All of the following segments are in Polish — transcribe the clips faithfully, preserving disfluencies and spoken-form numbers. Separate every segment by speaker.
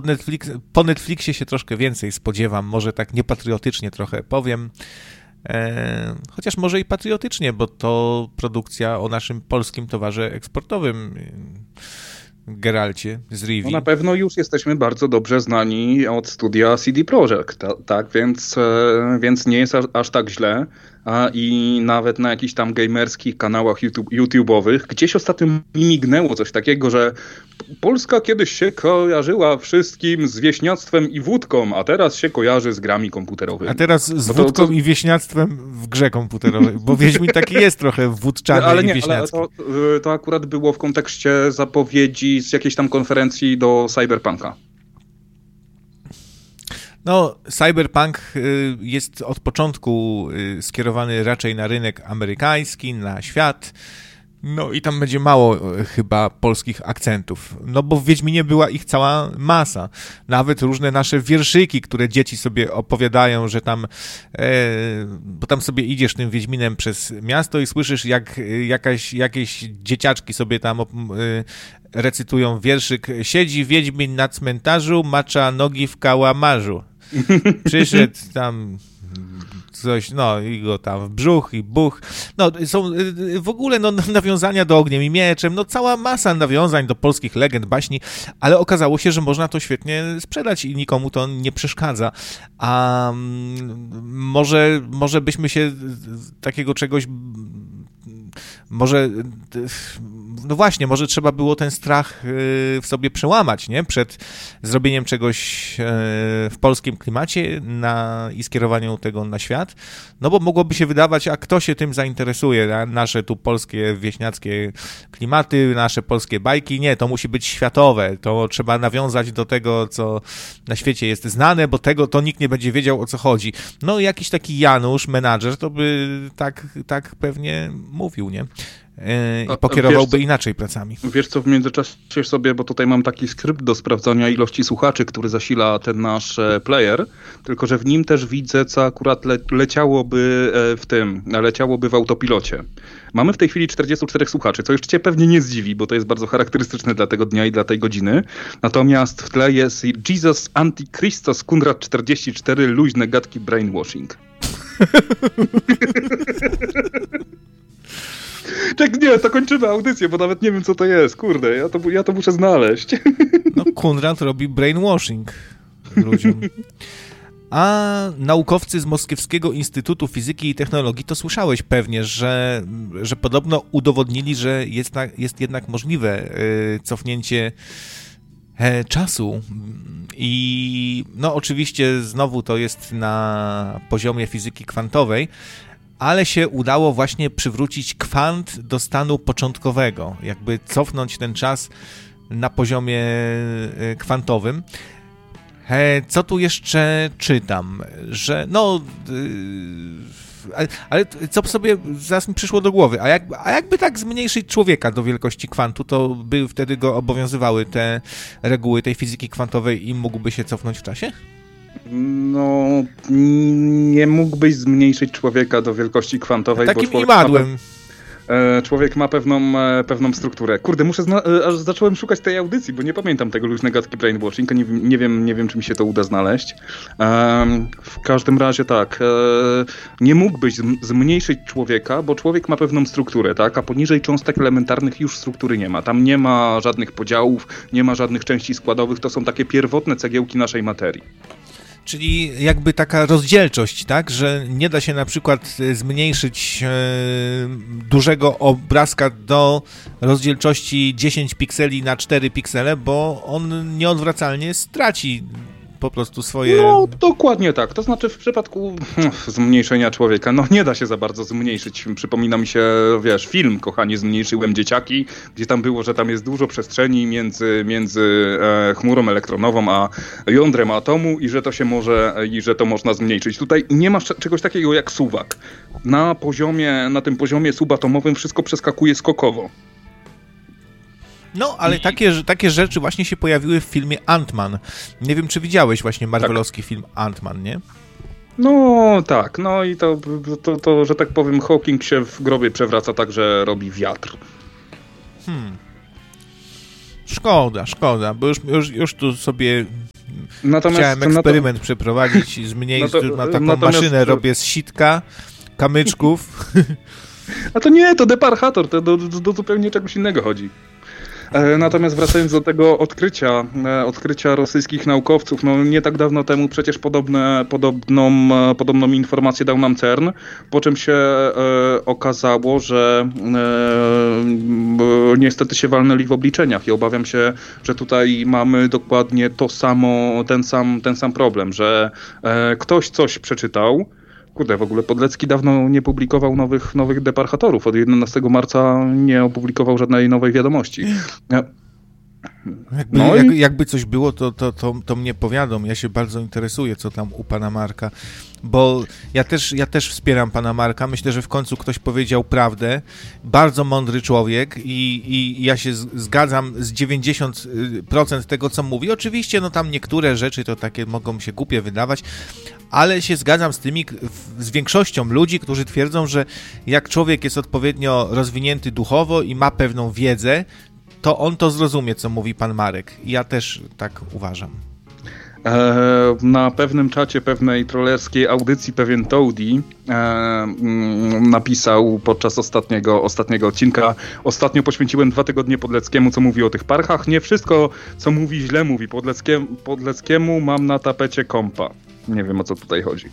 Speaker 1: Netflix, po Netflixie się troszkę więcej spodziewam, może tak niepatriotycznie trochę powiem, e, chociaż może i patriotycznie, bo to produkcja o naszym polskim towarze eksportowym, Geralcie z Rivi.
Speaker 2: No na pewno już jesteśmy bardzo dobrze znani od studia C D Projekt, ta, tak, więc, e, więc nie jest aż, aż tak źle. A i nawet na jakichś tam gamerskich kanałach YouTube, YouTube'owych gdzieś ostatnio mi mignęło coś takiego, że Polska kiedyś się kojarzyła wszystkim z wieśniactwem i wódką, a teraz się kojarzy z grami komputerowymi.
Speaker 1: A teraz z
Speaker 2: no to,
Speaker 1: wódką
Speaker 2: to...
Speaker 1: i wieśniactwem w grze komputerowej, bo Wiedźmin taki jest trochę wódczany
Speaker 2: ale nie,
Speaker 1: i wieśniacki.
Speaker 2: Ale to, to akurat było w kontekście zapowiedzi z jakiejś tam konferencji do Cyberpunka.
Speaker 1: No, Cyberpunk jest od początku skierowany raczej na rynek amerykański, na świat, no i tam będzie mało chyba polskich akcentów, no bo w Wiedźminie była ich cała masa, nawet różne nasze wierszyki, które dzieci sobie opowiadają, że tam, e, bo tam sobie idziesz tym Wiedźminem przez miasto i słyszysz, jak jakaś, jakieś dzieciaczki sobie tam e, recytują wierszyk: siedzi Wiedźmin na cmentarzu, macza nogi w kałamarzu. Przyszedł tam coś, no i go tam w brzuch i buch. No są w ogóle no, nawiązania do Ogniem i Mieczem, no cała masa nawiązań do polskich legend, baśni, ale okazało się, że można to świetnie sprzedać i nikomu to nie przeszkadza. A może, może byśmy się takiego czegoś... Może, no właśnie, może trzeba było ten strach w sobie przełamać, nie? Przed zrobieniem czegoś w polskim klimacie na, i skierowaniem tego na świat, no bo mogłoby się wydawać, a kto się tym zainteresuje, nasze tu polskie wieśniackie klimaty, nasze polskie bajki, nie, to musi być światowe, to trzeba nawiązać do tego, co na świecie jest znane, bo tego to nikt nie będzie wiedział, o co chodzi. No jakiś taki Janusz, menadżer, to by tak, tak pewnie mówił, nie? I pokierowałby wiesz, inaczej pracami.
Speaker 2: Wiesz co, w międzyczasie sobie, bo tutaj mam taki skrypt do sprawdzania ilości słuchaczy, który zasila ten nasz player, tylko że w nim też widzę, co akurat le- leciałoby w tym, leciałoby w autopilocie. Mamy w tej chwili czterdziestu czterech słuchaczy, co już cię pewnie nie zdziwi, bo to jest bardzo charakterystyczne dla tego dnia i dla tej godziny. Natomiast w tle jest Jesus Antichristos Kunrad czterdzieści cztery, luźne gadki brainwashing. Tak, nie, to kończymy audycję, bo nawet nie wiem, co to jest. Kurde, ja to, ja to muszę znaleźć.
Speaker 1: No, Kunrad robi brainwashing ludziom. A naukowcy z Moskiewskiego Instytutu Fizyki i Technologii, to słyszałeś pewnie, że, że podobno udowodnili, że jest, na, jest jednak możliwe y, cofnięcie e, czasu. I no oczywiście znowu to jest na poziomie fizyki kwantowej, ale się udało właśnie przywrócić kwant do stanu początkowego, jakby cofnąć ten czas na poziomie kwantowym. Co tu jeszcze czytam? Że no... Ale, ale co sobie zaraz mi przyszło do głowy, a, jak, a jakby tak zmniejszyć człowieka do wielkości kwantu, to by wtedy go obowiązywały te reguły tej fizyki kwantowej i mógłby się cofnąć w czasie?
Speaker 2: No, nie mógłbyś zmniejszyć człowieka do wielkości kwantowej.
Speaker 1: Takim
Speaker 2: bo
Speaker 1: imadłem.
Speaker 2: Ma, człowiek ma pewną, pewną strukturę. Kurde, muszę zna- aż zacząłem szukać tej audycji, bo nie pamiętam tego luźne gadki brainwashing, nie, nie, wiem, nie wiem, czy mi się to uda znaleźć. Um, w każdym razie tak, e, nie mógłbyś zmniejszyć człowieka, bo człowiek ma pewną strukturę, tak? A poniżej cząstek elementarnych już struktury nie ma. Tam nie ma żadnych podziałów, nie ma żadnych części składowych, to są takie pierwotne cegiełki naszej materii.
Speaker 1: Czyli jakby taka rozdzielczość, tak, że nie da się na przykład zmniejszyć e, dużego obrazka do rozdzielczości dziesięć pikseli na cztery piksele, bo on nieodwracalnie straci po prostu swoje...
Speaker 2: No, dokładnie tak. To znaczy w przypadku zmniejszenia człowieka, no nie da się za bardzo zmniejszyć. Przypomina mi się, wiesz, film Kochanie, zmniejszyłem dzieciaki, gdzie tam było, że tam jest dużo przestrzeni między, między e, chmurą elektronową a jądrem atomu i że to się może, i że to można zmniejszyć. Tutaj nie ma czegoś takiego jak suwak. Na poziomie, na tym poziomie subatomowym wszystko przeskakuje skokowo.
Speaker 1: No, ale I... takie, takie rzeczy właśnie się pojawiły w filmie Ant-Man. Nie wiem, czy widziałeś właśnie marvelowski tak. film Ant-Man, nie?
Speaker 2: No tak, no i to, to, to, że tak powiem, Hawking się w grobie przewraca tak, że robi wiatr.
Speaker 1: Hmm. Szkoda, szkoda, bo już, już, już tu sobie
Speaker 2: Natomiast,
Speaker 1: Chciałem eksperyment to... przeprowadzić, zmniejszyć to, na taką natomiast... maszynę, robię z sitka, kamyczków.
Speaker 2: A to nie, to deparchator, to do, do, do zupełnie czegoś innego chodzi. Natomiast wracając do tego odkrycia, odkrycia rosyjskich naukowców, no nie tak dawno temu przecież podobne, podobną, podobną informację dał nam CERN, po czym się e, okazało, że e, niestety się walnęli w obliczeniach i obawiam się, że tutaj mamy dokładnie to samo, ten sam, ten sam problem, że e, ktoś coś przeczytał. Kurde, w ogóle Podlecki dawno nie publikował nowych, nowych deparchatorów. Od jedenastego marca nie opublikował żadnej nowej wiadomości.
Speaker 1: Jakby, no jak, i... jakby coś było, to, to, to, to mnie powiadom. Ja się bardzo interesuję, co tam u pana Marka. Bo ja też, ja też wspieram pana Marka. Myślę, że w końcu ktoś powiedział prawdę. Bardzo mądry człowiek i, i ja się zgadzam z dziewięćdziesiąt procent tego, co mówi. Oczywiście, no tam niektóre rzeczy to takie mogą się głupie wydawać, ale się zgadzam z tymi, z większością ludzi, którzy twierdzą, że jak człowiek jest odpowiednio rozwinięty duchowo i ma pewną wiedzę, to on to zrozumie, co mówi pan Marek. Ja też tak uważam.
Speaker 2: Na pewnym czacie pewnej trollerskiej audycji pewien Toady napisał podczas ostatniego, ostatniego odcinka: ostatnio poświęciłem dwa tygodnie Podleckiemu, co mówi o tych parchach. Nie wszystko, co mówi, źle mówi. Podleckiemu, Podleckiemu mam na tapecie kompa. Nie wiem, o co tutaj chodzi.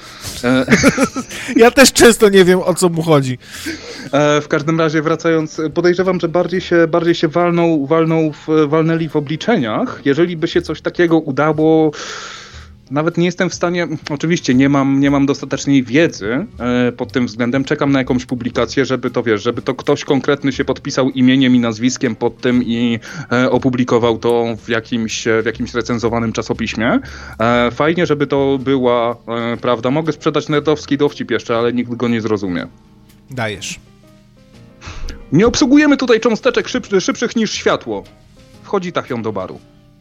Speaker 1: Ja też często nie wiem, o co mu chodzi.
Speaker 2: W każdym razie wracając, podejrzewam, że bardziej się, bardziej się walną, walną w, walnęli w obliczeniach. Jeżeli by się coś takiego udało, nawet nie jestem w stanie, oczywiście nie mam, nie mam dostatecznej wiedzy e, pod tym względem, czekam na jakąś publikację, żeby to, wiesz, żeby to ktoś konkretny się podpisał imieniem i nazwiskiem pod tym i e, opublikował to w jakimś, w jakimś recenzowanym czasopiśmie. E, fajnie, żeby to była e, prawda. Mogę sprzedać nerdowski dowcip jeszcze, ale nikt go nie zrozumie.
Speaker 1: Dajesz.
Speaker 2: Nie obsługujemy tutaj cząsteczek szyb, szybszych niż światło. Wchodzi Tachion do baru.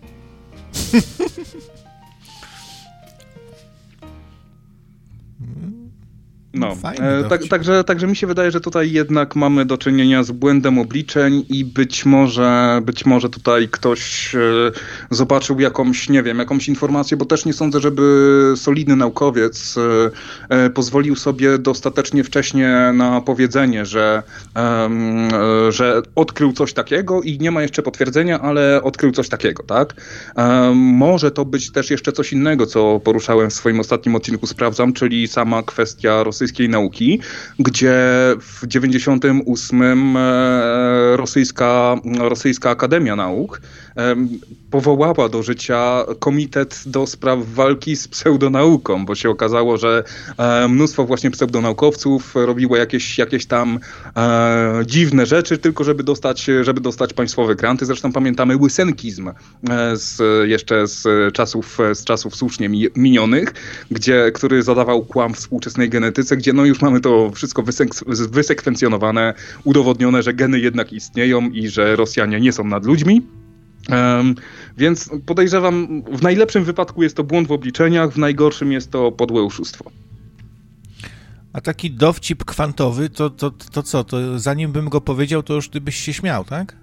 Speaker 2: No, e, tak, także, także mi się wydaje, że tutaj jednak mamy do czynienia z błędem obliczeń i być może, być może tutaj ktoś e, zobaczył jakąś, nie wiem, jakąś informację, bo też nie sądzę, żeby solidny naukowiec e, e, pozwolił sobie dostatecznie wcześnie na powiedzenie, że, e, że odkrył coś takiego i nie ma jeszcze potwierdzenia, ale odkrył coś takiego, tak? E, może to być też jeszcze coś innego, co poruszałem w swoim ostatnim odcinku Sprawdzam, czyli sama kwestia rosyjskiej nauki, gdzie w dziewięćdziesiątym ósmym e, rosyjska, rosyjska Akademia Nauk e, powołała do życia komitet do spraw walki z pseudonauką, bo się okazało, że e, mnóstwo właśnie pseudonaukowców robiło jakieś, jakieś tam e, dziwne rzeczy, tylko żeby dostać, żeby dostać państwowe granty. Zresztą pamiętamy łysenkizm e, z, jeszcze z czasów, z czasów słusznie minionych, gdzie, który zadawał kłam współczesnej genetyce, gdzie no już mamy to wszystko wysek- wysekwencjonowane, udowodnione, że geny jednak istnieją i że Rosjanie nie są nad ludźmi. Um, więc podejrzewam, w najlepszym wypadku jest to błąd w obliczeniach, w najgorszym jest to podłe oszustwo.
Speaker 1: A taki dowcip kwantowy, to, to, to co? To zanim bym go powiedział, to już ty byś się śmiał, tak?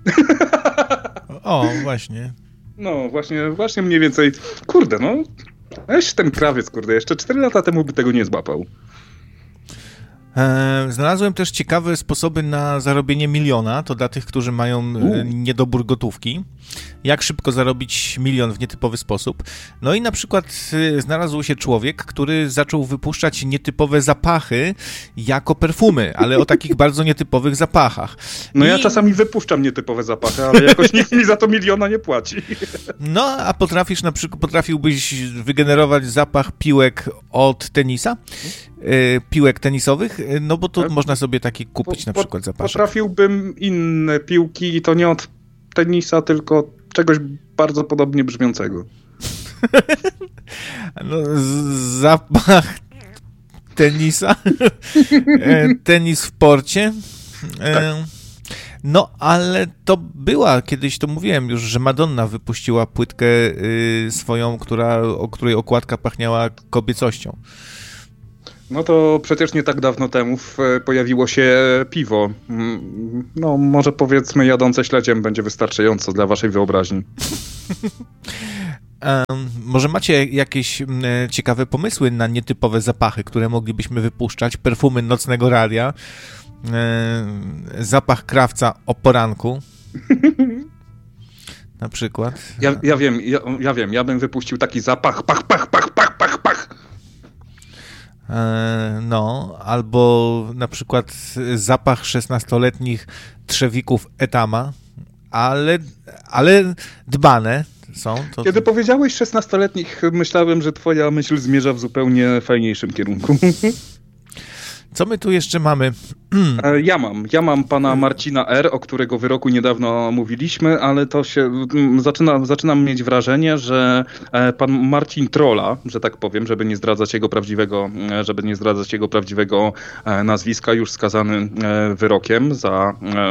Speaker 1: O, właśnie.
Speaker 2: No, właśnie, właśnie mniej więcej. Kurde, no. Weź ten krawiec, kurde, jeszcze cztery lata temu by tego nie złapał.
Speaker 1: Znalazłem też ciekawe sposoby na zarobienie miliona, to dla tych, którzy mają U. niedobór gotówki. Jak szybko zarobić milion w nietypowy sposób. No i na przykład znalazł się człowiek, który zaczął wypuszczać nietypowe zapachy jako perfumy, ale o takich bardzo nietypowych zapachach.
Speaker 2: No
Speaker 1: I...
Speaker 2: ja czasami wypuszczam nietypowe zapachy, ale jakoś nikt mi za to miliona nie płaci.
Speaker 1: No, a potrafisz na przykład, potrafiłbyś wygenerować zapach piłek od tenisa? Piłek tenisowych, no bo to tak. Można sobie taki kupić po, na przykład zapaszek.
Speaker 2: Potrafiłbym inne piłki i to nie od tenisa, tylko czegoś bardzo podobnie brzmiącego.
Speaker 1: No, zapach tenisa, tenis w porcie. Tak. No, ale to była, kiedyś to mówiłem już, że Madonna wypuściła płytkę swoją, która, o której okładka pachniała kobiecością.
Speaker 2: No to przecież nie tak dawno temu pojawiło się piwo. No może powiedzmy jadące śledziem będzie wystarczająco dla waszej wyobraźni.
Speaker 1: Um, może macie jakieś um, ciekawe pomysły na nietypowe zapachy, które moglibyśmy wypuszczać? Perfumy nocnego radia, um, zapach krawca o poranku. Na przykład.
Speaker 2: Ja, ja wiem, ja, ja wiem, ja bym wypuścił taki zapach, pach, pach, pach, pach, pach, pach.
Speaker 1: E, no, albo na przykład zapach szesnastoletnich trzewików Etama, ale, ale dbane są. To...
Speaker 2: Kiedy powiedziałeś szesnastoletnich, myślałem, że twoja myśl zmierza w zupełnie fajniejszym kierunku.
Speaker 1: Co my tu jeszcze mamy?
Speaker 2: Ja mam. Ja mam pana Marcina R., o którego wyroku niedawno mówiliśmy, ale to się zaczyna, zaczynam mieć wrażenie, że pan Marcin Trolla, że tak powiem, żeby nie zdradzać jego prawdziwego, żeby nie zdradzać jego prawdziwego nazwiska, już skazany wyrokiem za,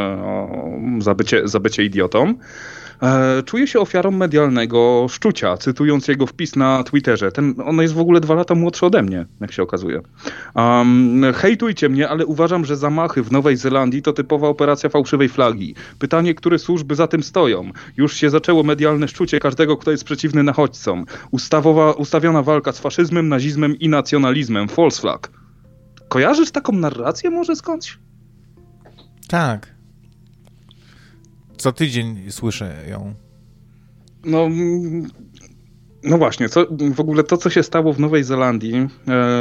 Speaker 2: za, bycie, za bycie idiotą. Czuje się ofiarą medialnego szczucia, cytując jego wpis na Twitterze. Ten, on jest w ogóle dwa lata młodszy ode mnie, jak się okazuje. Um, hejtujcie mnie, ale uważam, że zamachy w Nowej Zelandii to typowa operacja fałszywej flagi. Pytanie, które służby za tym stoją? Już się zaczęło medialne szczucie każdego, kto jest przeciwny nachodźcom. Ustawowa, ustawiona walka z faszyzmem, nazizmem i nacjonalizmem. False flag. Kojarzysz taką narrację może skądś?
Speaker 1: Tak. Co tydzień słyszę ją.
Speaker 2: No, no właśnie, co, w ogóle to, co się stało w Nowej Zelandii, e,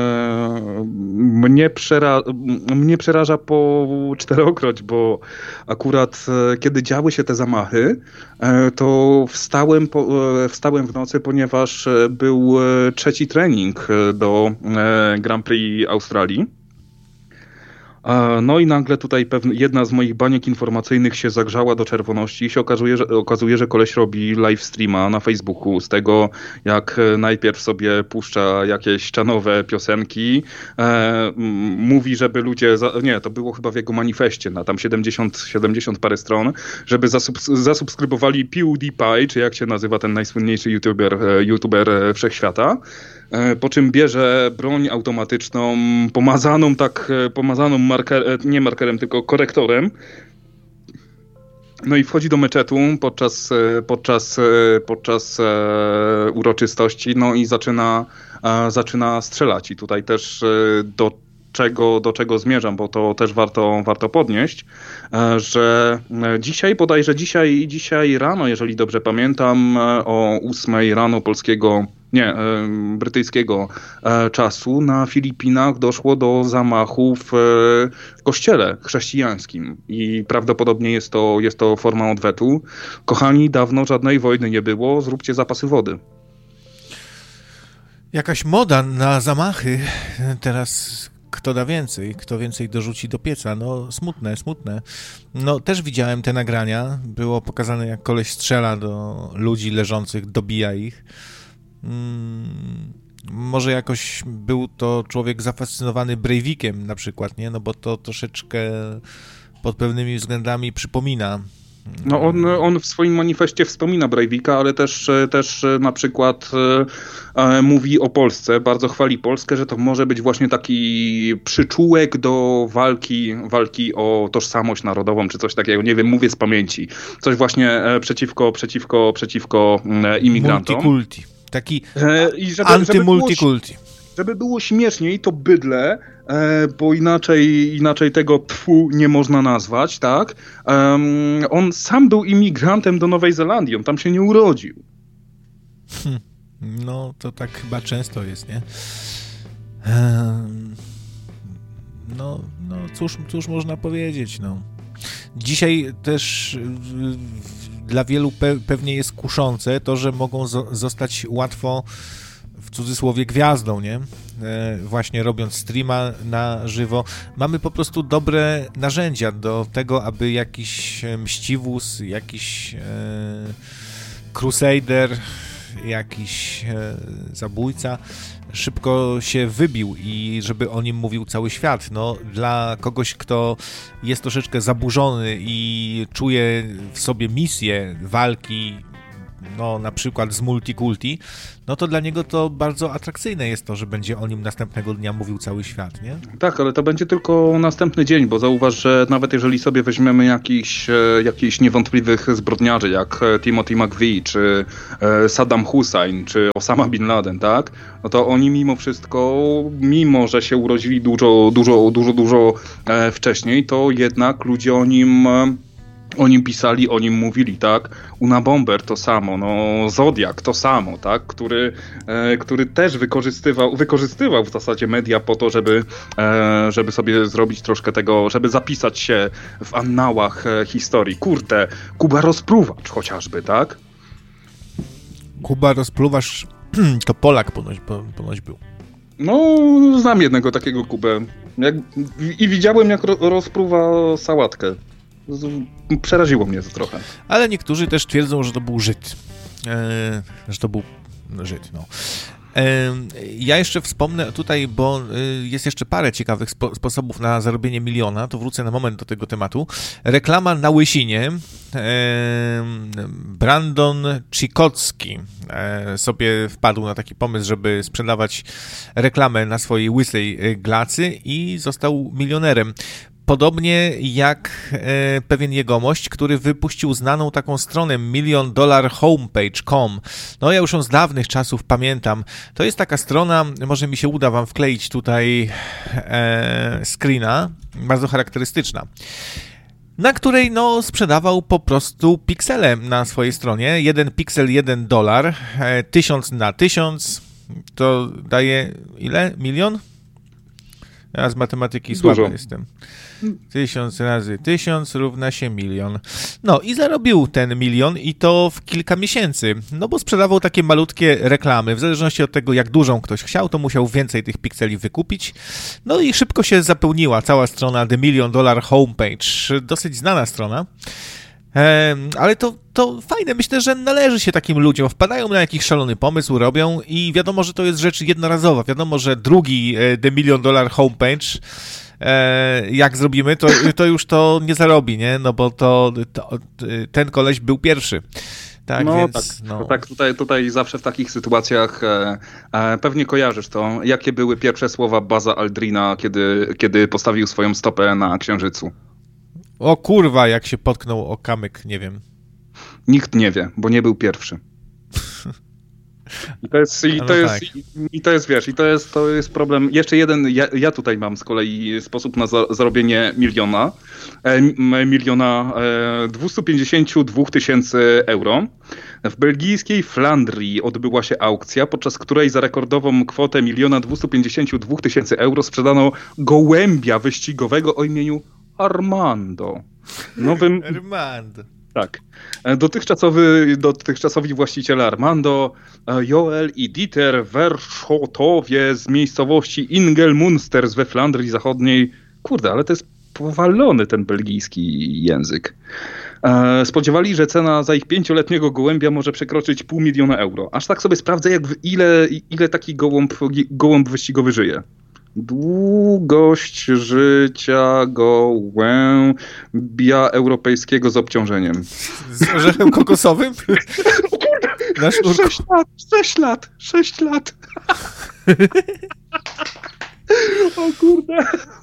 Speaker 2: mnie, przera, mnie przeraża po czterokroć, bo akurat e, kiedy działy się te zamachy, e, to wstałem, po, e, wstałem w nocy, ponieważ był e, trzeci trening do e, Grand Prix Australii. No i nagle tutaj pewna, jedna z moich baniek informacyjnych się zagrzała do czerwoności i się okazuje, że, okazuje, że koleś robi live streama na Facebooku z tego, jak najpierw sobie puszcza jakieś czanowe piosenki, e, mówi, żeby ludzie, za, nie, to było chyba w jego manifestie na tam siedemdziesiąt, siedemdziesiąt parę stron, żeby zasubs zasubskrybowali PewDiePie, czy jak się nazywa ten najsłynniejszy youtuber, youtuber wszechświata. Po czym bierze broń automatyczną, pomazaną tak, pomazaną marker, nie markerem, tylko korektorem. No i wchodzi do meczetu podczas, podczas, podczas uroczystości, no i zaczyna, zaczyna strzelać. I tutaj też do czego, do czego zmierzam, bo to też warto, warto podnieść, że dzisiaj, bodajże dzisiaj, dzisiaj rano, jeżeli dobrze pamiętam, o ósmej rano polskiego, nie, brytyjskiego czasu na Filipinach doszło do zamachu w kościele chrześcijańskim i prawdopodobnie jest to, jest to forma odwetu. Kochani, dawno żadnej wojny nie było, zróbcie zapasy wody.
Speaker 1: Jakaś moda na zamachy teraz. Kto da więcej, kto więcej dorzuci do pieca. No smutne, smutne. No też widziałem te nagrania. Było pokazane, jak koleś strzela do ludzi leżących, dobija ich. Hmm, może jakoś był to człowiek zafascynowany Breivikiem na przykład, nie? No bo to troszeczkę pod pewnymi względami przypomina.
Speaker 2: No on, on w swoim manifestie wspomina Breivika, ale też, też na przykład e, mówi o Polsce, bardzo chwali Polskę, że to może być właśnie taki przyczółek do walki, walki o tożsamość narodową, czy coś takiego, nie wiem, mówię z pamięci. Coś właśnie e, przeciwko, przeciwko, przeciwko e, imigrantom.
Speaker 1: Multikulti. Taki
Speaker 2: e, i żeby,
Speaker 1: antymultikulti.
Speaker 2: Żeby, żeby było śmieszniej, to bydle, e, bo inaczej, inaczej tego tfu nie można nazwać, tak? Um, on sam był imigrantem do Nowej Zelandii, on tam się nie urodził.
Speaker 1: Hm. No, to tak chyba często jest, nie? Um, no, no cóż, cóż można powiedzieć, no. Dzisiaj też y, dla wielu pe pewnie jest kuszące to, że mogą zostać łatwo w cudzysłowie gwiazdą, nie? E, właśnie robiąc streama na żywo. Mamy po prostu dobre narzędzia do tego, aby jakiś mściwus, jakiś e, crusader, jakiś e, zabójca szybko się wybił i żeby o nim mówił cały świat. No, dla kogoś, kto jest troszeczkę zaburzony i czuje w sobie misję walki no na przykład z Multikulti, no to dla niego to bardzo atrakcyjne jest to, że będzie o nim następnego dnia mówił cały świat, nie?
Speaker 2: Tak, ale to będzie tylko następny dzień, bo zauważ, że nawet jeżeli sobie weźmiemy jakichś, jakichś niewątpliwych zbrodniarzy, jak Timothy McVeigh, czy Saddam Hussein, czy Osama Bin Laden, tak? No to oni mimo wszystko, mimo że się urodzili dużo, dużo, dużo, dużo wcześniej, to jednak ludzie o nim... O nim pisali, o nim mówili, tak? Una Bomber to samo, no Zodiak to samo, tak? Który, e, który też wykorzystywał, wykorzystywał w zasadzie media po to, żeby, e, żeby sobie zrobić troszkę tego, żeby zapisać się w annałach e, historii. Kurde, Kuba Rozpruwacz chociażby, tak?
Speaker 1: Kuba Rozpruwacz to Polak ponoć, ponoć był.
Speaker 2: No, znam jednego takiego Kubę. Jak, I widziałem, jak ro, rozpruwa sałatkę. Przeraziło mnie to trochę.
Speaker 1: Ale niektórzy też twierdzą, że to był Żyd. E, że to był Żyd, no. E, ja jeszcze wspomnę tutaj, bo jest jeszcze parę ciekawych spo, sposobów na zarobienie miliona, to wrócę na moment do tego tematu. Reklama na łysinie. E, Brandon Chikocki e, sobie wpadł na taki pomysł, żeby sprzedawać reklamę na swojej łysej glacy i został milionerem. Podobnie jak e, pewien jegomość, który wypuścił znaną taką stronę million dollar homepage kropka com. No ja już ją z dawnych czasów pamiętam. To jest taka strona, może mi się uda wam wkleić tutaj e, screena, bardzo charakterystyczna, na której no sprzedawał po prostu piksele na swojej stronie. Jeden piksel, jeden dolar, e, tysiąc na tysiąc, to daje ile? Milion? Ja z matematyki słaby jestem. Tysiąc razy tysiąc równa się milion. No i zarobił ten milion i to w kilka miesięcy. No bo sprzedawał takie malutkie reklamy. W zależności od tego, jak dużą ktoś chciał, to musiał więcej tych pikseli wykupić. No i szybko się zapełniła cała strona The Million Dollar Homepage. Dosyć znana strona. Ale to, to fajne, myślę, że należy się takim ludziom, wpadają na jakiś szalony pomysł, robią i wiadomo, że to jest rzecz jednorazowa, wiadomo, że drugi The Million Dollar Homepage, jak zrobimy, to, to już to nie zarobi, nie, no bo to, to ten koleś był pierwszy. Tak,
Speaker 2: no
Speaker 1: więc,
Speaker 2: tak,
Speaker 1: no.
Speaker 2: tak tutaj, tutaj zawsze w takich sytuacjach e, e, pewnie kojarzysz to, jakie były pierwsze słowa Buzza Aldrina, kiedy, kiedy postawił swoją stopę na Księżycu.
Speaker 1: O kurwa, jak się potknął o kamyk, nie wiem.
Speaker 2: Nikt nie wie, bo nie był pierwszy. I to jest, i to
Speaker 1: no
Speaker 2: jest,
Speaker 1: tak.
Speaker 2: i, i to jest, wiesz, i to jest, to jest problem. Jeszcze jeden, ja, ja tutaj mam z kolei sposób na za, zarobienie miliona, e, miliona e, dwieście pięćdziesiąt dwa tysięcy euro. W belgijskiej Flandrii odbyła się aukcja, podczas której za rekordową kwotę miliona dwieście pięćdziesiąt dwa tysięcy euro sprzedano gołębia wyścigowego o imieniu Armando. Nowym...
Speaker 1: Armando.
Speaker 2: Tak. Dotychczasowy, dotychczasowi właściciele Armando, Joel i Dieter Verschotowie z miejscowości Ingelmunsters we Flandrii Zachodniej. Kurde, ale to jest powalony ten belgijski język. Spodziewali, że cena za ich pięcioletniego gołębia może przekroczyć pół miliona euro. Aż tak sobie sprawdzę, jak w ile, ile taki gołąb, gołąb wyścigowy żyje. Długość życia gołębia europejskiego z obciążeniem.
Speaker 1: Z orzechem kokosowym?
Speaker 2: O kurde!
Speaker 1: Na sznurku.
Speaker 2: Sześć lat! Sześć lat! Sześć lat! O kurde!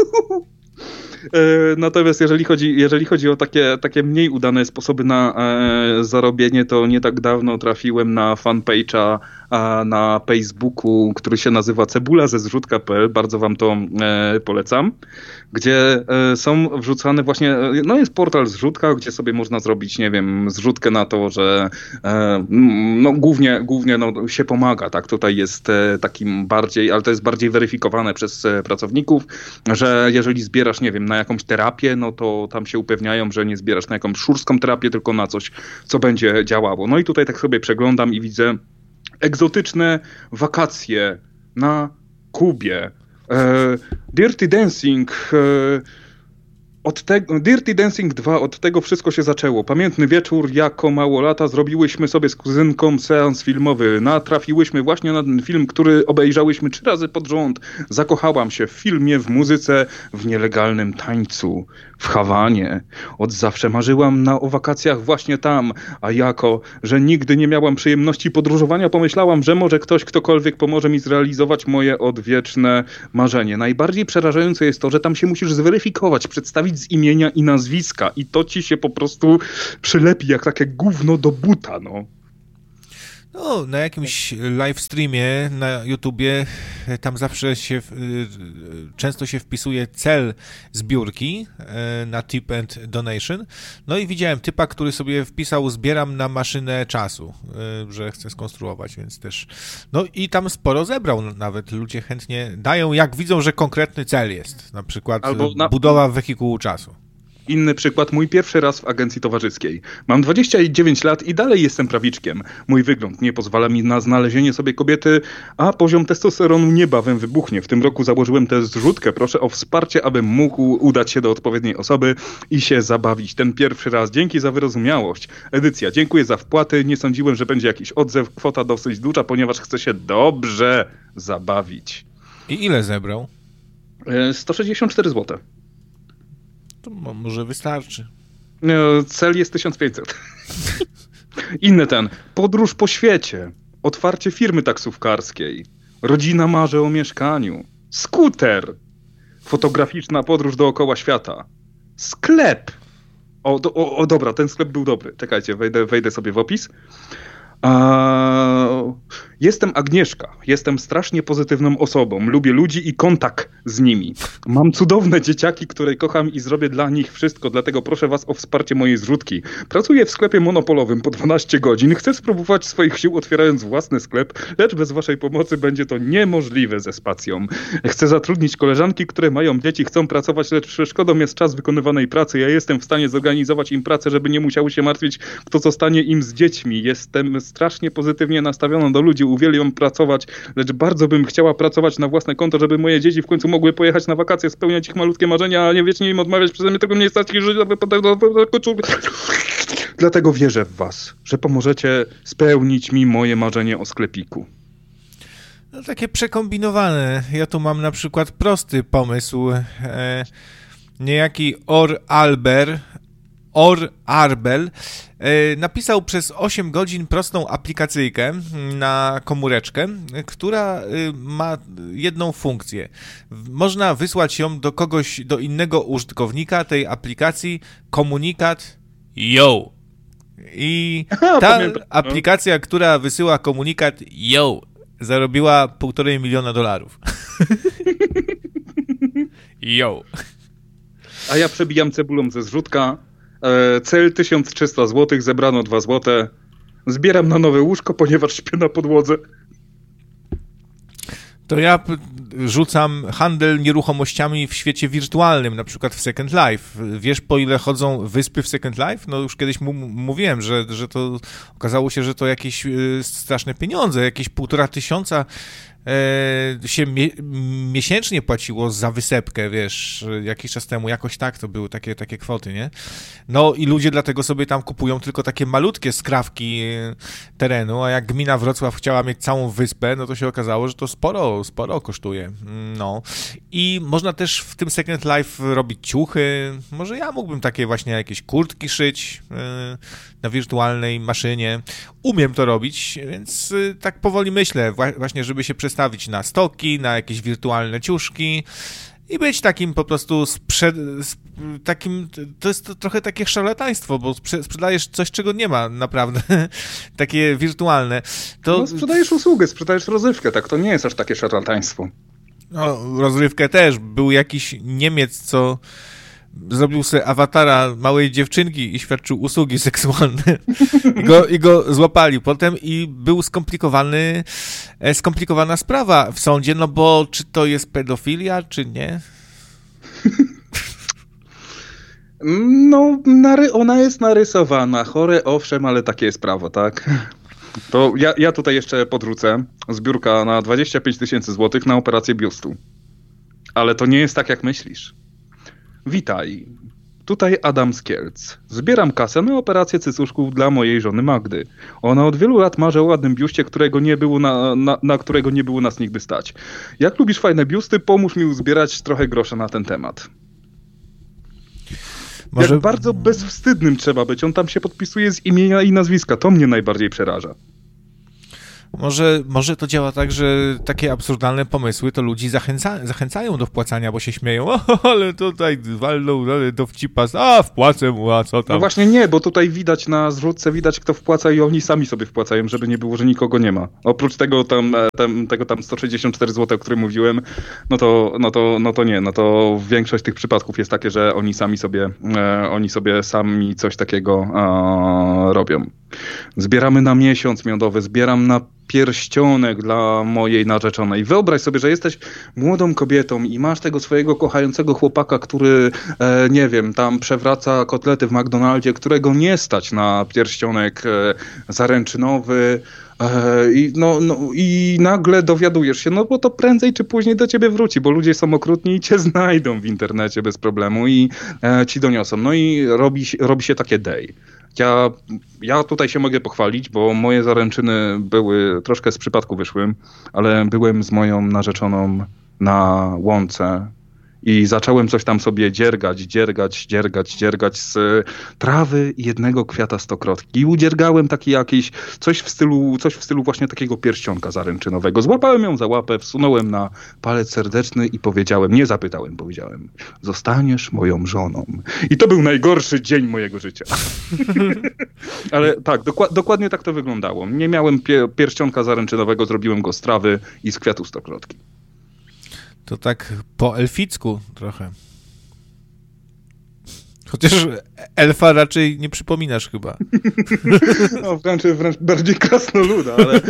Speaker 2: Natomiast jeżeli chodzi, jeżeli chodzi o takie, takie mniej udane sposoby na e, zarobienie, to nie tak dawno trafiłem na fanpage'a a, na Facebooku, który się nazywa cebula ze zrzutka kropka p l. Bardzo wam to e, polecam. Gdzie e, są wrzucane właśnie, no jest portal zrzutka, gdzie sobie można zrobić, nie wiem, zrzutkę na to, że e, no głównie, głównie no, się pomaga, tak? Tutaj jest e, takim bardziej, ale to jest bardziej weryfikowane przez e, pracowników, że jeżeli zbierasz, nie wiem, na jakąś terapię, no to tam się upewniają, że nie zbierasz na jakąś szurską terapię, tylko na coś, co będzie działało. No i tutaj tak sobie przeglądam i widzę egzotyczne wakacje na Kubie. E, Dirty Dancing, e, od tego, Dirty Dancing dwa, od tego wszystko się zaczęło. Pamiętny wieczór, jako małolata zrobiłyśmy sobie z kuzynką seans filmowy. Natrafiłyśmy właśnie na ten film, który obejrzałyśmy trzy razy pod rząd. Zakochałam się w filmie, w muzyce, w nielegalnym tańcu. w Hawanie. Od zawsze marzyłam na, o wakacjach właśnie tam, a jako, że nigdy nie miałam przyjemności podróżowania, pomyślałam, że może ktoś, ktokolwiek pomoże mi zrealizować moje odwieczne marzenie. Najbardziej przerażające jest to, że tam się musisz zweryfikować, przedstawić z imienia i nazwiska i to ci się po prostu przylepi jak takie gówno do buta, no.
Speaker 1: No, na jakimś live streamie na YouTubie tam zawsze się, często się wpisuje cel zbiórki na tip and donation. No i widziałem typa, który sobie wpisał zbieram na maszynę czasu, że chce skonstruować, więc też... No i tam sporo zebrał nawet. Ludzie chętnie dają, jak widzą, że konkretny cel jest. Na przykład Albo na... budowa wehikułu czasu.
Speaker 2: Inny przykład, mój pierwszy raz w agencji towarzyskiej. Mam dwadzieścia dziewięć lat i dalej jestem prawiczkiem. Mój wygląd nie pozwala mi na znalezienie sobie kobiety, a poziom testosteronu niebawem wybuchnie. W tym roku założyłem tę zrzutkę. Proszę o wsparcie, abym mógł udać się do odpowiedniej osoby i się zabawić. Ten pierwszy raz. Dzięki za wyrozumiałość. Edycja. Dziękuję za wpłaty. Nie sądziłem, że będzie jakiś odzew. Kwota dosyć duża, ponieważ chcę się dobrze zabawić.
Speaker 1: I ile zebrał?
Speaker 2: sto sześćdziesiąt cztery złote.
Speaker 1: To może wystarczy.
Speaker 2: No, cel jest tysiąc pięćset. Inny ten. Podróż po świecie. Otwarcie firmy taksówkarskiej. Rodzina marzy o mieszkaniu. Skuter. Fotograficzna podróż dookoła świata. Sklep. O, do, o, o dobra, ten sklep był dobry. Czekajcie, wejdę, wejdę sobie w opis. A... Jestem Agnieszka. Jestem strasznie pozytywną osobą. Lubię ludzi i kontakt z nimi. Mam cudowne dzieciaki, które kocham i zrobię dla nich wszystko, dlatego proszę was o wsparcie mojej zrzutki. Pracuję w sklepie monopolowym po dwanaście godzin. Chcę spróbować swoich sił otwierając własny sklep, lecz bez waszej pomocy będzie to niemożliwe ze spacją. Chcę zatrudnić koleżanki, które mają dzieci, chcą pracować, lecz przeszkodą jest czas wykonywanej pracy. Ja jestem w stanie zorganizować im pracę, żeby nie musiały się martwić, kto zostanie im z dziećmi. Jestem strasznie pozytywnie nastawiona do ludzi, uwielbiam pracować, lecz bardzo bym chciała pracować na własne konto, żeby moje dzieci w końcu mogły pojechać na wakacje, spełniać ich malutkie marzenia, a nie wiecznie im odmawiać, przeze mnie tego nie stać i żyć na wypadek do... Dlatego wierzę w was, że pomożecie spełnić mi moje marzenie o sklepiku.
Speaker 1: No takie przekombinowane. Ja tu mam na przykład prosty pomysł. E, niejaki Or Alber Or Arbel e, napisał przez osiem godzin prostą aplikacyjkę na komóreczkę, która e, ma jedną funkcję. Można wysłać ją do kogoś, do innego użytkownika tej aplikacji, komunikat yo. I ta aplikacja, która wysyła komunikat yo, zarobiła półtorej miliona dolarów. yo.
Speaker 2: A ja przebijam cebulą ze zrzutka. Cel tysiąc trzysta złotych, zebrano dwa złote. Zbieram na nowe łóżko, ponieważ śpię na podłodze.
Speaker 1: To ja p- rzucam handel nieruchomościami w świecie wirtualnym, na przykład w Second Life. Wiesz, po ile chodzą wyspy w Second Life? No już kiedyś mu- mówiłem, że, że to okazało się, że to jakieś y, straszne pieniądze, jakieś półtora tysiąca e, się mie- miesięcznie płaciło za wysepkę, wiesz, jakiś czas temu, jakoś tak to były takie, takie kwoty, nie? No i ludzie dlatego sobie tam kupują tylko takie malutkie skrawki terenu, a jak gmina Wrocław chciała mieć całą wyspę, no to się okazało, że to sporo, sporo kosztuje. No i można też w tym Second Life robić ciuchy, może ja mógłbym takie właśnie jakieś kurtki szyć yy, na wirtualnej maszynie. Umiem to robić, więc yy, tak powoli myślę wła- właśnie, żeby się przestawić na stoki, na jakieś wirtualne ciuszki i być takim po prostu sprzed, sp, takim, to jest to trochę takie szarlataństwo, bo sprze, sprzedajesz coś, czego nie ma naprawdę, takie wirtualne. To...
Speaker 2: No sprzedajesz usługę, sprzedajesz rozrywkę, tak, to nie jest aż takie szarlataństwo.
Speaker 1: No, rozrywkę też. Był jakiś Niemiec, co zrobił sobie awatara małej dziewczynki i świadczył usługi seksualne. I go, i go złapali potem i był skomplikowany, skomplikowana sprawa w sądzie, no bo czy to jest pedofilia, czy nie?
Speaker 2: No, nary- ona jest narysowana. Chore, owszem, ale takie jest prawo, tak? To ja, ja tutaj jeszcze podrzucę. Zbiórka na dwadzieścia pięć tysięcy złotych na operację biustu. Ale to nie jest tak, jak myślisz. Witaj. Tutaj Adam z Kielc. Zbieram kasę na operację cycuszków dla mojej żony Magdy. Ona od wielu lat marzy o ładnym biuście, którego nie było na, na, na którego nie było nas nigdy stać. Jak lubisz fajne biusty, pomóż mi uzbierać trochę grosza na ten temat.
Speaker 1: Może...
Speaker 2: Jak bardzo bezwstydnym trzeba być. On tam się podpisuje z imienia i nazwiska. To mnie najbardziej przeraża.
Speaker 1: Może, może to działa tak, że takie absurdalne pomysły to ludzi zachęca, zachęcają do wpłacania, bo się śmieją, o, ale tutaj walną, ale dowcipa, a wpłacę mu, a co tam.
Speaker 2: No właśnie nie, bo tutaj widać na zwrotce, widać kto wpłaca i oni sami sobie wpłacają, żeby nie było, że nikogo nie ma. Oprócz tego tam, tam, tego tam sto sześćdziesiąt cztery złote, o którym mówiłem, no to, no to, no to nie, no to większość tych przypadków jest takie, że oni sami sobie, e, oni sobie sami coś takiego e, robią. Zbieramy na miesiąc miodowy, zbieram na pierścionek dla mojej narzeczonej. Wyobraź sobie, że jesteś młodą kobietą i masz tego swojego kochającego chłopaka, który, e, nie wiem, tam przewraca kotlety w McDonaldzie, którego nie stać na pierścionek e, zaręczynowy. E, i, no, no, I nagle dowiadujesz się, no bo to prędzej czy później do ciebie wróci, bo ludzie są okrutni i cię znajdą w internecie bez problemu i e, ci doniosą. No i robi, robi się takie day. Ja, ja tutaj się mogę pochwalić, bo moje zaręczyny były, troszkę z przypadku wyszły, ale byłem z moją narzeczoną na łące i zacząłem coś tam sobie dziergać, dziergać, dziergać, dziergać z trawy jednego kwiata stokrotki. I udziergałem taki jakiś, coś w stylu, coś w stylu właśnie takiego pierścionka zaręczynowego. Złapałem ją za łapę, wsunąłem na palec serdeczny i powiedziałem, nie zapytałem, powiedziałem, zostaniesz moją żoną. I to był najgorszy dzień mojego życia. Ale tak, doku- dokładnie tak to wyglądało. Nie miałem pie- pierścionka zaręczynowego, zrobiłem go z trawy i z kwiatu stokrotki.
Speaker 1: To tak po elficku trochę. Chociaż elfa raczej nie przypominasz chyba.
Speaker 2: No wręcz, wręcz bardziej krasnoluda, ale...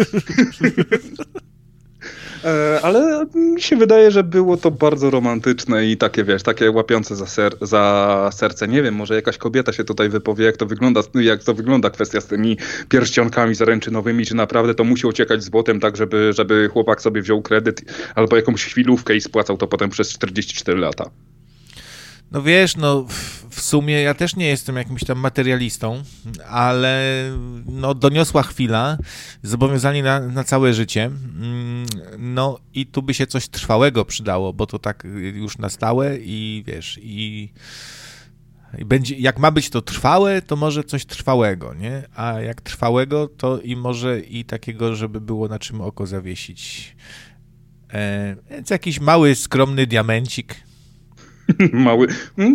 Speaker 2: Ale mi się wydaje, że było to bardzo romantyczne i takie, wiesz, takie łapiące za, ser- za serce. Nie wiem, może jakaś kobieta się tutaj wypowie, jak to wygląda, jak to wygląda kwestia z tymi pierścionkami zaręczynowymi, czy naprawdę to musi uciekać złotem tak, żeby, żeby chłopak sobie wziął kredyt albo jakąś chwilówkę i spłacał to potem przez czterdzieści cztery lata.
Speaker 1: No wiesz, no w sumie ja też nie jestem jakimś tam materialistą, ale no doniosła chwila, zobowiązanie na, na całe życie, no i tu by się coś trwałego przydało, bo to tak już na stałe i wiesz, i, i będzie, jak ma być to trwałe, to może coś trwałego, nie? A jak trwałego, to i może i takiego, żeby było na czym oko zawiesić. E, więc jakiś mały, skromny diamencik.
Speaker 2: Mały. Hmm?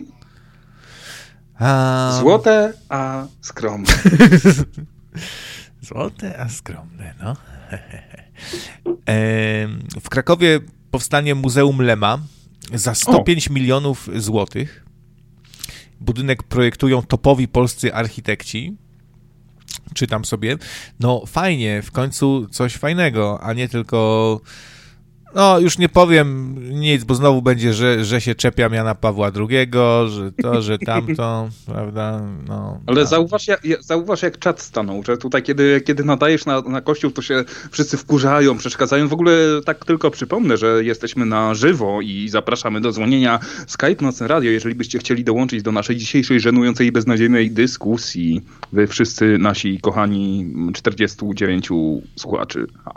Speaker 1: Um...
Speaker 2: Złote, a skromne.
Speaker 1: Złote, a skromne, no. W Krakowie powstanie Muzeum Lema za sto pięć milionów złotych. Budynek projektują topowi polscy architekci. Czytam sobie. No fajnie, w końcu coś fajnego, a nie tylko... No, już nie powiem nic, bo znowu będzie, że, że się czepiam Jana Pawła drugiego, że to, że tamto, prawda, no.
Speaker 2: Ale
Speaker 1: tak.
Speaker 2: zauważ jak, zauważ, jak czat stanął, że tutaj, kiedy, kiedy nadajesz na, na kościół, to się wszyscy wkurzają, przeszkadzają. W ogóle tak tylko przypomnę, że jesteśmy na żywo i zapraszamy do dzwonienia Skype Nocne Radio, jeżeli byście chcieli dołączyć do naszej dzisiejszej żenującej i beznadziejnej dyskusji. Wy wszyscy nasi kochani czterdziestu dziewięciu słuchaczy. Ha.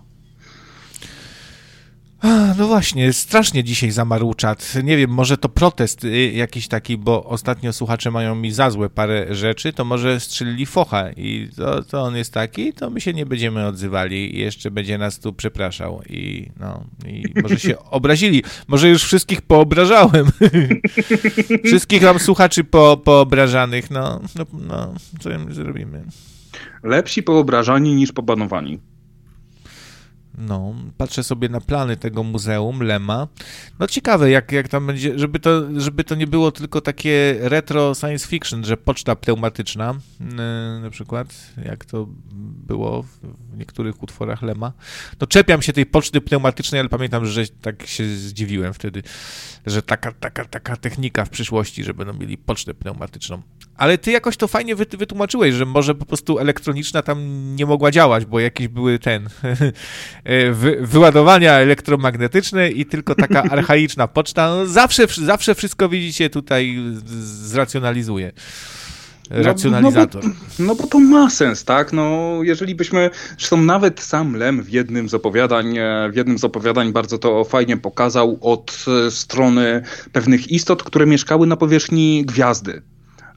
Speaker 1: No właśnie, strasznie dzisiaj zamarł czat. Nie wiem, może to protest jakiś taki, bo ostatnio słuchacze mają mi za złe parę rzeczy, to może strzelili focha i to, to on jest taki, to my się nie będziemy odzywali i jeszcze będzie nas tu przepraszał i no, i może się obrazili. Może już wszystkich poobrażałem. Wszystkich mam słuchaczy po, poobrażanych, no, no, no, co im zrobimy?
Speaker 2: Lepsi poobrażani niż pobanowani.
Speaker 1: No, patrzę sobie na plany tego muzeum Lema. No ciekawe, jak, jak tam będzie, żeby to, żeby to nie było tylko takie retro science fiction, że poczta pneumatyczna, yy, na przykład, jak to było w, w niektórych utworach Lema. No czepiam się tej poczty pneumatycznej, ale pamiętam, że tak się zdziwiłem wtedy, że taka, taka, taka technika w przyszłości, że będą mieli pocztę pneumatyczną. Ale ty jakoś to fajnie wytłumaczyłeś, że może po prostu elektroniczna tam nie mogła działać, bo jakieś były ten wy, wyładowania elektromagnetyczne i tylko taka archaiczna poczta. No zawsze, zawsze wszystko widzicie tutaj zracjonalizuje. Racjonalizator.
Speaker 2: No, no, bo, no bo to ma sens, tak? No jeżeli byśmy, zresztą nawet sam Lem w jednym z opowiadań, w jednym z opowiadań bardzo to fajnie pokazał od strony pewnych istot, które mieszkały na powierzchni gwiazdy.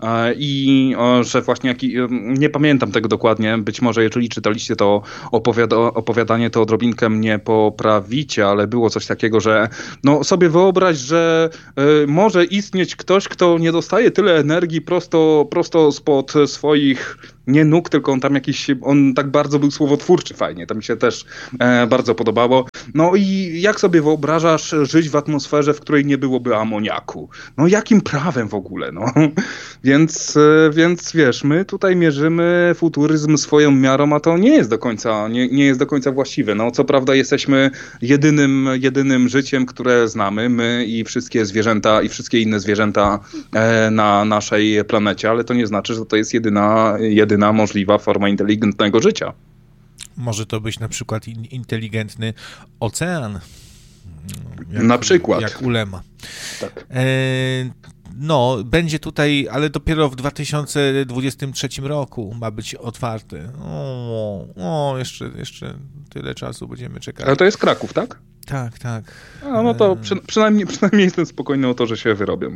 Speaker 2: i że właśnie, jak, nie pamiętam tego dokładnie, być może jeżeli czytaliście to opowiada, opowiadanie, to odrobinkę mnie poprawicie, ale było coś takiego, że no sobie wyobraź, że może istnieć ktoś, kto nie dostaje tyle energii prosto, prosto spod swoich nie nóg, tylko on tam jakiś, on tak bardzo był słowotwórczy fajnie, to mi się też e, bardzo podobało. No i jak sobie wyobrażasz żyć w atmosferze, w której nie byłoby amoniaku? No jakim prawem w ogóle, no? Więc, e, więc wiesz, my tutaj mierzymy futuryzm swoją miarą, a to nie jest do końca, nie, nie jest do końca właściwe. No co prawda jesteśmy jedynym, jedynym życiem, które znamy, my i wszystkie zwierzęta i wszystkie inne zwierzęta e, na naszej planecie, ale to nie znaczy, że to jest jedyna, jedyna możliwa forma inteligentnego życia.
Speaker 1: Może to być na przykład in, inteligentny ocean. Jak,
Speaker 2: na przykład.
Speaker 1: Jak ulema.
Speaker 2: Tak.
Speaker 1: E, no, będzie tutaj, ale dopiero w dwa tysiące dwudziestym trzecim roku ma być otwarty. O, o jeszcze, jeszcze tyle czasu będziemy czekać.
Speaker 2: Ale to jest Kraków, tak?
Speaker 1: Tak, tak.
Speaker 2: A, no to przy, przynajmniej, przynajmniej jestem spokojny o to, że się wyrobią.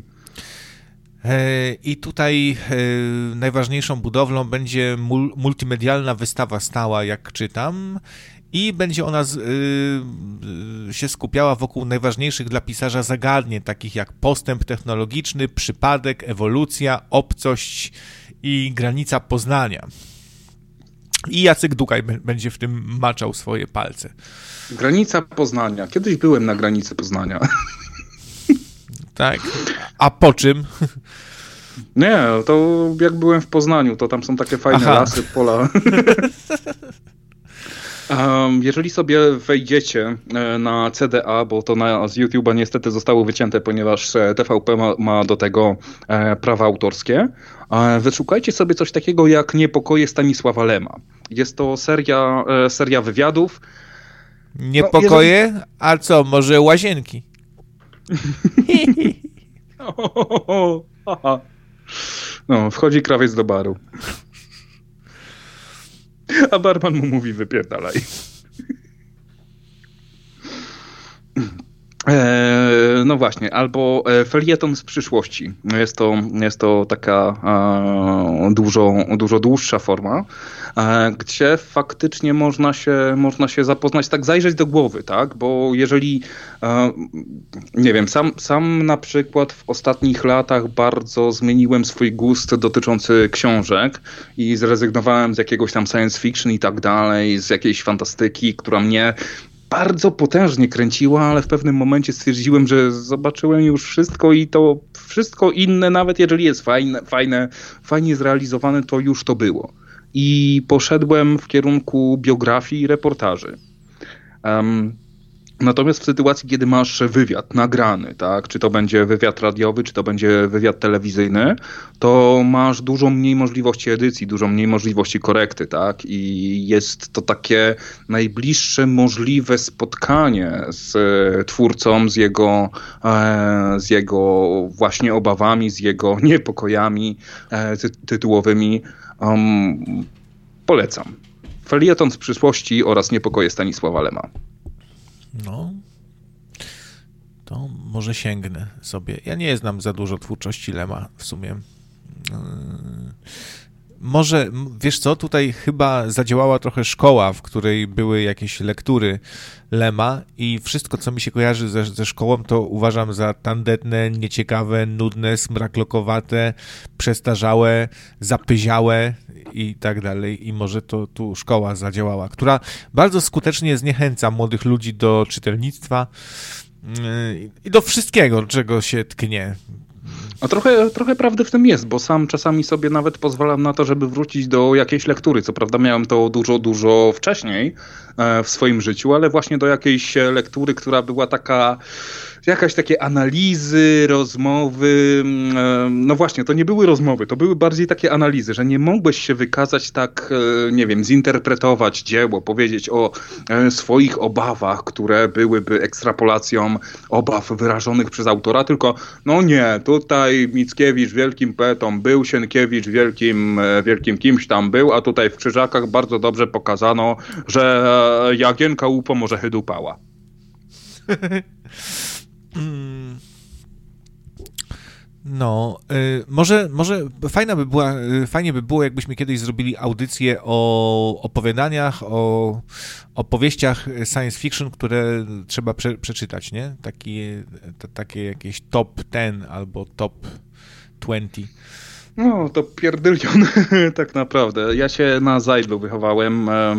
Speaker 1: I tutaj najważniejszą budowlą będzie multimedialna wystawa stała, jak czytam, i będzie ona z, y, się skupiała wokół najważniejszych dla pisarza zagadnień, takich jak postęp technologiczny, przypadek, ewolucja, obcość i granica poznania. I Jacek Dukaj b- będzie w tym maczał swoje palce.
Speaker 2: Granica Poznania. Kiedyś byłem na granicy Poznania.
Speaker 1: Tak. A po czym?
Speaker 2: Nie, to jak byłem w Poznaniu, to tam są takie fajne Aha. lasy, pola. Um, jeżeli sobie wejdziecie na C D A, bo to na, z YouTube'a niestety zostało wycięte, ponieważ T V P ma, ma do tego e, prawa autorskie, e, wyszukajcie sobie coś takiego jak Niepokoje Stanisława Lema. Jest to seria, e, seria wywiadów.
Speaker 1: Niepokoje? No, jeżeli... A co, może łazienki?
Speaker 2: No, wchodzi krawiec do baru. A barman mu mówi, wypierdalaj. E, no właśnie, albo felieton z przyszłości. Jest to, jest to taka e, dużo, dużo dłuższa forma, e, gdzie faktycznie można się, można się zapoznać, tak zajrzeć do głowy, tak? Bo jeżeli, e, nie wiem, sam, sam na przykład w ostatnich latach bardzo zmieniłem swój gust dotyczący książek i zrezygnowałem z jakiegoś tam science fiction i tak dalej, z jakiejś fantastyki, która mnie bardzo potężnie kręciła, ale w pewnym momencie stwierdziłem, że zobaczyłem już wszystko i to wszystko inne, nawet jeżeli jest fajne, fajne, fajnie zrealizowane, to już to było. I poszedłem w kierunku biografii i reportaży. Um, Natomiast w sytuacji, kiedy masz wywiad nagrany, tak, czy to będzie wywiad radiowy, czy to będzie wywiad telewizyjny, to masz dużo mniej możliwości edycji, dużo mniej możliwości korekty, tak, i jest to takie najbliższe możliwe spotkanie z twórcą, z jego, e, z jego właśnie obawami, z jego niepokojami e, ty- tytułowymi. Um, polecam. Felieton z przyszłości oraz Niepokoje Stanisława Lema.
Speaker 1: No, to może sięgnę sobie. Ja nie znam za dużo twórczości Lema w sumie. Yy, może, wiesz co, tutaj chyba zadziałała trochę szkoła, w której były jakieś lektury Lema i wszystko, co mi się kojarzy ze, ze szkołą, to uważam za tandetne, nieciekawe, nudne, smraklokowate, przestarzałe, zapyziałe i tak dalej. I może to tu szkoła zadziałała, która bardzo skutecznie zniechęca młodych ludzi do czytelnictwa yy, i do wszystkiego, czego się tknie.
Speaker 2: A trochę, trochę prawdy w tym jest, bo sam czasami sobie nawet pozwalam na to, żeby wrócić do jakiejś lektury. Co prawda miałem to dużo, dużo wcześniej e, w swoim życiu, ale właśnie do jakiejś lektury, która była taka, jakaś takie analizy, rozmowy. E, no właśnie, to nie były rozmowy, to były bardziej takie analizy, że nie mogłeś się wykazać tak, e, nie wiem, zinterpretować dzieło, powiedzieć o e, swoich obawach, które byłyby ekstrapolacją obaw wyrażonych przez autora, tylko no nie, tutaj Mickiewicz wielkim poetą był, Sienkiewicz wielkim, wielkim kimś tam był, a tutaj w Krzyżakach bardzo dobrze pokazano, że Jagienka łupo może
Speaker 1: No, y, może, może fajna by była, y, fajnie by było, jakbyśmy kiedyś zrobili audycję o opowiadaniach, o opowieściach science fiction, które trzeba prze, przeczytać, nie? Takie, to, takie jakieś top dziesięć albo top dwadzieścia.
Speaker 2: No, to pierdylion, tak naprawdę. Ja się na Zajdlu wychowałem e,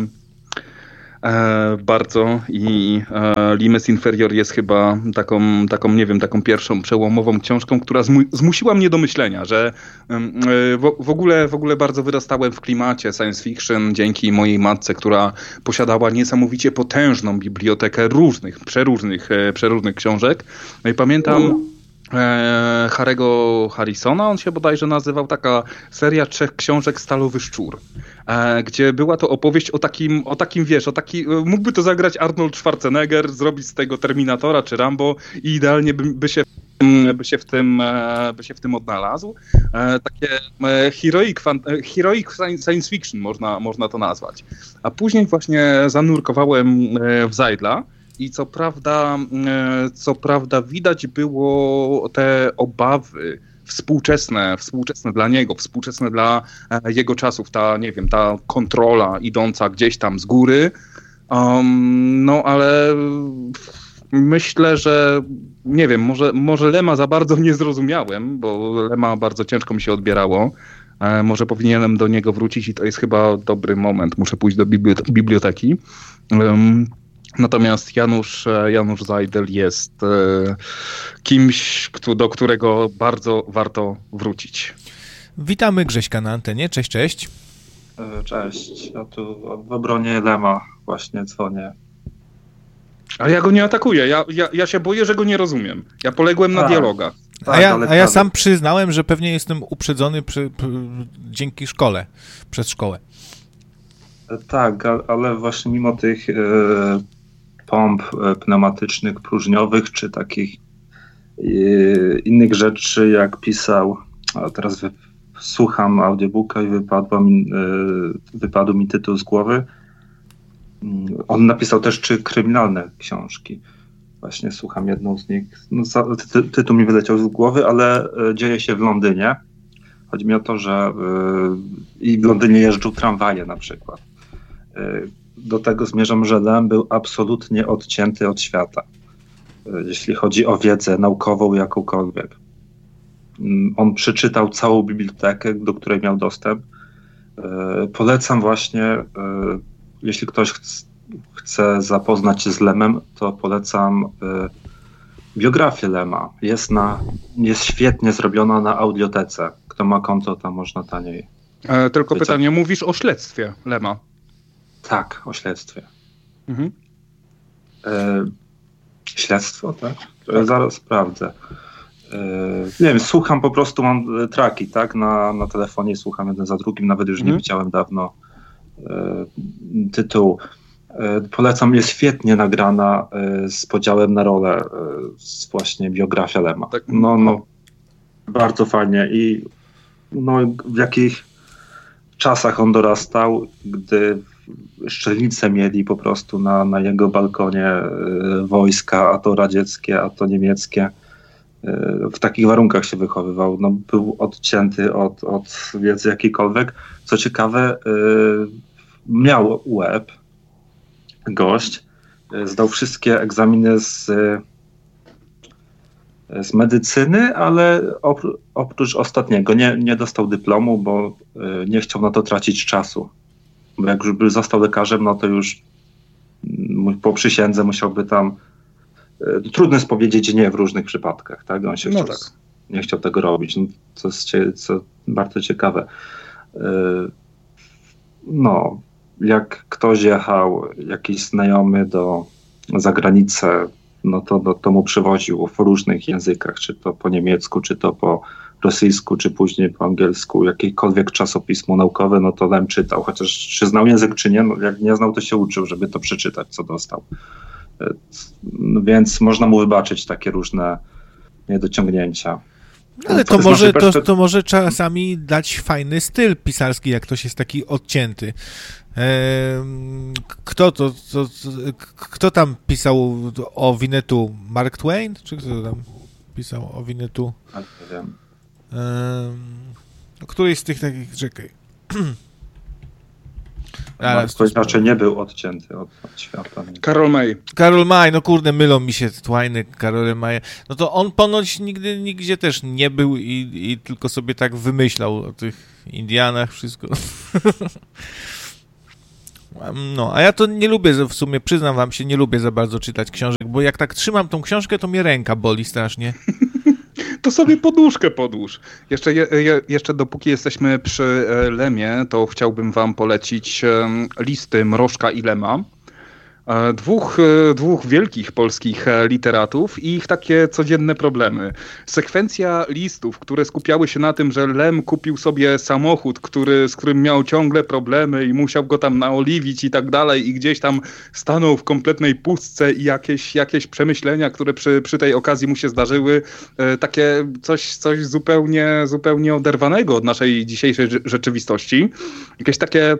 Speaker 2: e, bardzo i e, Limes Inferior jest chyba taką, taką, nie wiem, taką pierwszą przełomową książką, która zmu, zmusiła mnie do myślenia, że e, w, w, ogóle, w ogóle bardzo wyrastałem w klimacie science fiction dzięki mojej matce, która posiadała niesamowicie potężną bibliotekę różnych, przeróżnych, e, przeróżnych książek. No i pamiętam... E, Harry'ego Harrisona, on się bodajże nazywał, taka seria trzech książek Stalowy Szczur, e, gdzie była to opowieść o takim, o takim, wiesz, o taki, mógłby to zagrać Arnold Schwarzenegger, zrobić z tego Terminatora czy Rambo i idealnie by, by się by się w tym, by się w tym odnalazł. E, takie e, heroic, fan, heroic science fiction można, można to nazwać. A później właśnie zanurkowałem w Zajdla. I co prawda, co prawda widać było te obawy współczesne, współczesne dla niego, współczesne dla jego czasów, ta, nie wiem, ta kontrola idąca gdzieś tam z góry. Um, no ale myślę, że nie wiem, może, może Lema za bardzo nie zrozumiałem, bo Lema bardzo ciężko mi się odbierało. E, może powinienem do niego wrócić i to jest chyba dobry moment. Muszę pójść do biblioteki. Um, Natomiast Janusz, Janusz Zajdel jest e, kimś, kto, do którego bardzo warto wrócić.
Speaker 1: Witamy Grześka na antenie. Cześć, cześć.
Speaker 3: Cześć. Ja tu w obronie Lema właśnie dzwonię.
Speaker 2: A ja go nie atakuję. Ja, ja, ja się boję, że go nie rozumiem. Ja poległem tak. na dialogach.
Speaker 1: Tak, a ja, a ja sam przyznałem, że pewnie jestem uprzedzony przy, przy, dzięki szkole, przez szkołę.
Speaker 3: Tak, ale właśnie mimo tych... Yy... pomp pneumatycznych, próżniowych, czy takich yy, innych rzeczy, jak pisał, a teraz wy, słucham audiobooka i wypadło mi, yy, wypadł mi tytuł z głowy. Yy, on napisał też czy kryminalne książki. Właśnie słucham jedną z nich. No, ty, tytuł mi wyleciał z głowy, ale yy, dzieje się w Londynie. Chodzi mi o to, że yy, i w Londynie jeżdżą tramwaje na przykład. Yy, Do tego zmierzam, że Lem był absolutnie odcięty od świata, jeśli chodzi o wiedzę naukową jakąkolwiek. On przeczytał całą bibliotekę, do której miał dostęp. Polecam właśnie, jeśli ktoś chce zapoznać się z Lemem, to polecam biografię Lema. Jest, na, jest świetnie zrobiona na audiotece. Kto ma konto, tam można taniej.
Speaker 2: E, tylko Wiecie? Pytanie, mówisz o śledztwie Lema?
Speaker 3: Tak, o śledztwie.
Speaker 2: Mhm.
Speaker 3: E, śledztwo, tak? tak? Zaraz sprawdzę. E, nie wiem, słucham po prostu, mam traki, tak? Na, na telefonie słucham jeden za drugim, nawet już mhm. nie widziałem dawno e, tytułu. E, polecam, jest świetnie nagrana e, z podziałem na rolę, e, z właśnie biografia Lema. Tak. No, no, bardzo fajnie i no, w jakich czasach on dorastał, gdy szczelnice mieli po prostu na, na jego balkonie y, wojska, a to radzieckie, a to niemieckie. Y, w takich warunkach się wychowywał. No, był odcięty od, od wiedzy jakiejkolwiek. Co ciekawe, y, miał łeb, gość, y, zdał wszystkie egzaminy z, z medycyny, ale opró- oprócz ostatniego nie, nie dostał dyplomu, bo y, nie chciał na to tracić czasu. Bo jak już by został lekarzem, no to już po przysiędze musiałby tam... Trudno jest powiedzieć nie w różnych przypadkach, tak? On się no chciał, tak. nie chciał tego robić, no, co jest co bardzo ciekawe. No, jak ktoś jechał, jakiś znajomy do zagranicy, no to, to, to mu przywoził w różnych językach, czy to po niemiecku, czy to po rosyjsku, czy później po angielsku, jakiekolwiek czasopismo naukowe, no to Lem czytał, chociaż czy znał język, czy nie, no jak nie znał, to się uczył, żeby to przeczytać, co dostał. No więc można mu wybaczyć takie różne niedociągnięcia.
Speaker 1: Ale to, to może, to, to może czasami dać fajny styl pisarski, jak ktoś jest taki odcięty. Kto to, to, to kto tam pisał o Winnetu? Mark Twain? Czy kto tam pisał o Winnetu?
Speaker 3: Nie wiem.
Speaker 1: O którejś z tych takich, czekaj.
Speaker 3: Ktoś raczej nie był odcięty od, od świata. Nie?
Speaker 2: Karol May.
Speaker 1: Karol May, no kurde, mylą mi się Twiny, Karol May. No to on ponoć nigdy, nigdzie też nie był i, i tylko sobie tak wymyślał o tych Indianach, wszystko. No, a ja to nie lubię, w sumie przyznam wam się, nie lubię za bardzo czytać książek, bo jak tak trzymam tą książkę, to mnie ręka boli strasznie.
Speaker 2: To sobie poduszkę podłóż. Jeszcze, je, je, jeszcze dopóki jesteśmy przy Lemie, to chciałbym wam polecić listy Mrożka i Lema. Dwóch, dwóch wielkich polskich literatów i ich takie codzienne problemy. Sekwencja listów, które skupiały się na tym, że Lem kupił sobie samochód, który, z którym miał ciągle problemy i musiał go tam naoliwić i tak dalej i gdzieś tam stanął w kompletnej pustce i jakieś, jakieś przemyślenia, które przy, przy tej okazji mu się zdarzyły. Takie coś, coś zupełnie, zupełnie oderwanego od naszej dzisiejszej rzeczywistości. Jakieś takie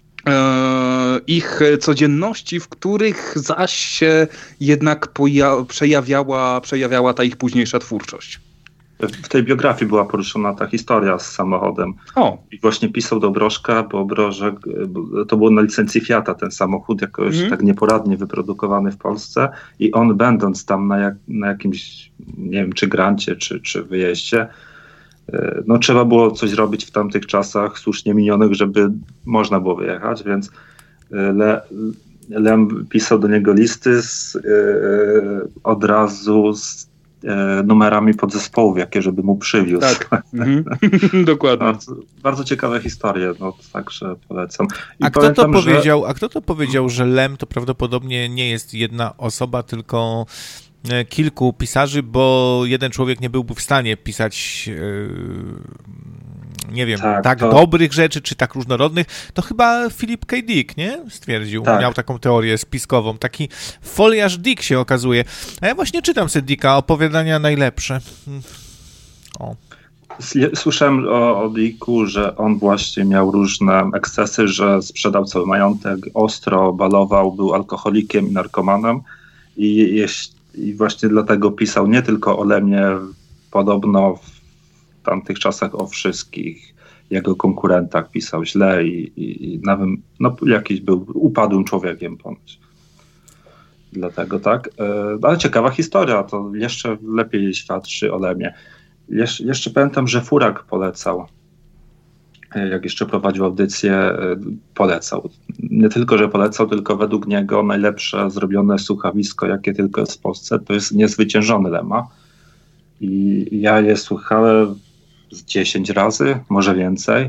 Speaker 2: ich codzienności, w których zaś się jednak poja- przejawiała, przejawiała ta ich późniejsza twórczość.
Speaker 3: W tej biografii była poruszona ta historia z samochodem.
Speaker 2: O.
Speaker 3: I właśnie pisał do Brożka, bo Brożek, to było na licencji Fiata ten samochód, jakoś mm. tak nieporadnie wyprodukowany w Polsce i on będąc tam na, jak, na jakimś, nie wiem, czy grancie, czy, czy wyjeździe, no trzeba było coś zrobić w tamtych czasach słusznie minionych, żeby można było wyjechać, więc Le, Lem pisał do niego listy z, yy, od razu z yy, numerami podzespołów, jakie żeby mu przywiózł.
Speaker 2: Tak, mhm. Dokładnie.
Speaker 3: Bardzo, bardzo ciekawe historie, no także polecam. I
Speaker 1: a, kto
Speaker 3: pamiętam,
Speaker 1: to powiedział,
Speaker 3: że...
Speaker 1: a kto to powiedział, że Lem to prawdopodobnie nie jest jedna osoba, tylko kilku pisarzy, bo jeden człowiek nie byłby w stanie pisać yy, nie wiem, tak, tak to... dobrych rzeczy, czy tak różnorodnych, to chyba Philip K. Dick, nie? Stwierdził. Tak. Miał taką teorię spiskową. Taki foliarz Dick się okazuje. A ja właśnie czytam sobie Dicka, opowiadania najlepsze. O.
Speaker 3: Słyszałem o, o Dicku, że on właśnie miał różne ekscesy, że sprzedał cały majątek, ostro balował, był alkoholikiem i narkomanem i jeśli I właśnie dlatego pisał nie tylko o Lemie, podobno w tamtych czasach o wszystkich jego konkurentach pisał źle i, i, i nawet no, jakiś był upadłym człowiekiem ponoć. Dlatego tak. Ale ciekawa historia, to jeszcze lepiej świadczy o Lemie. Jesz, jeszcze pamiętam, że Furak polecał, jak jeszcze prowadził audycję, polecał. Nie tylko, że polecał, tylko według niego najlepsze zrobione słuchawisko, jakie tylko jest w Polsce, to jest Niezwyciężony Lema. I ja je słuchałem z dziesięć razy, może więcej.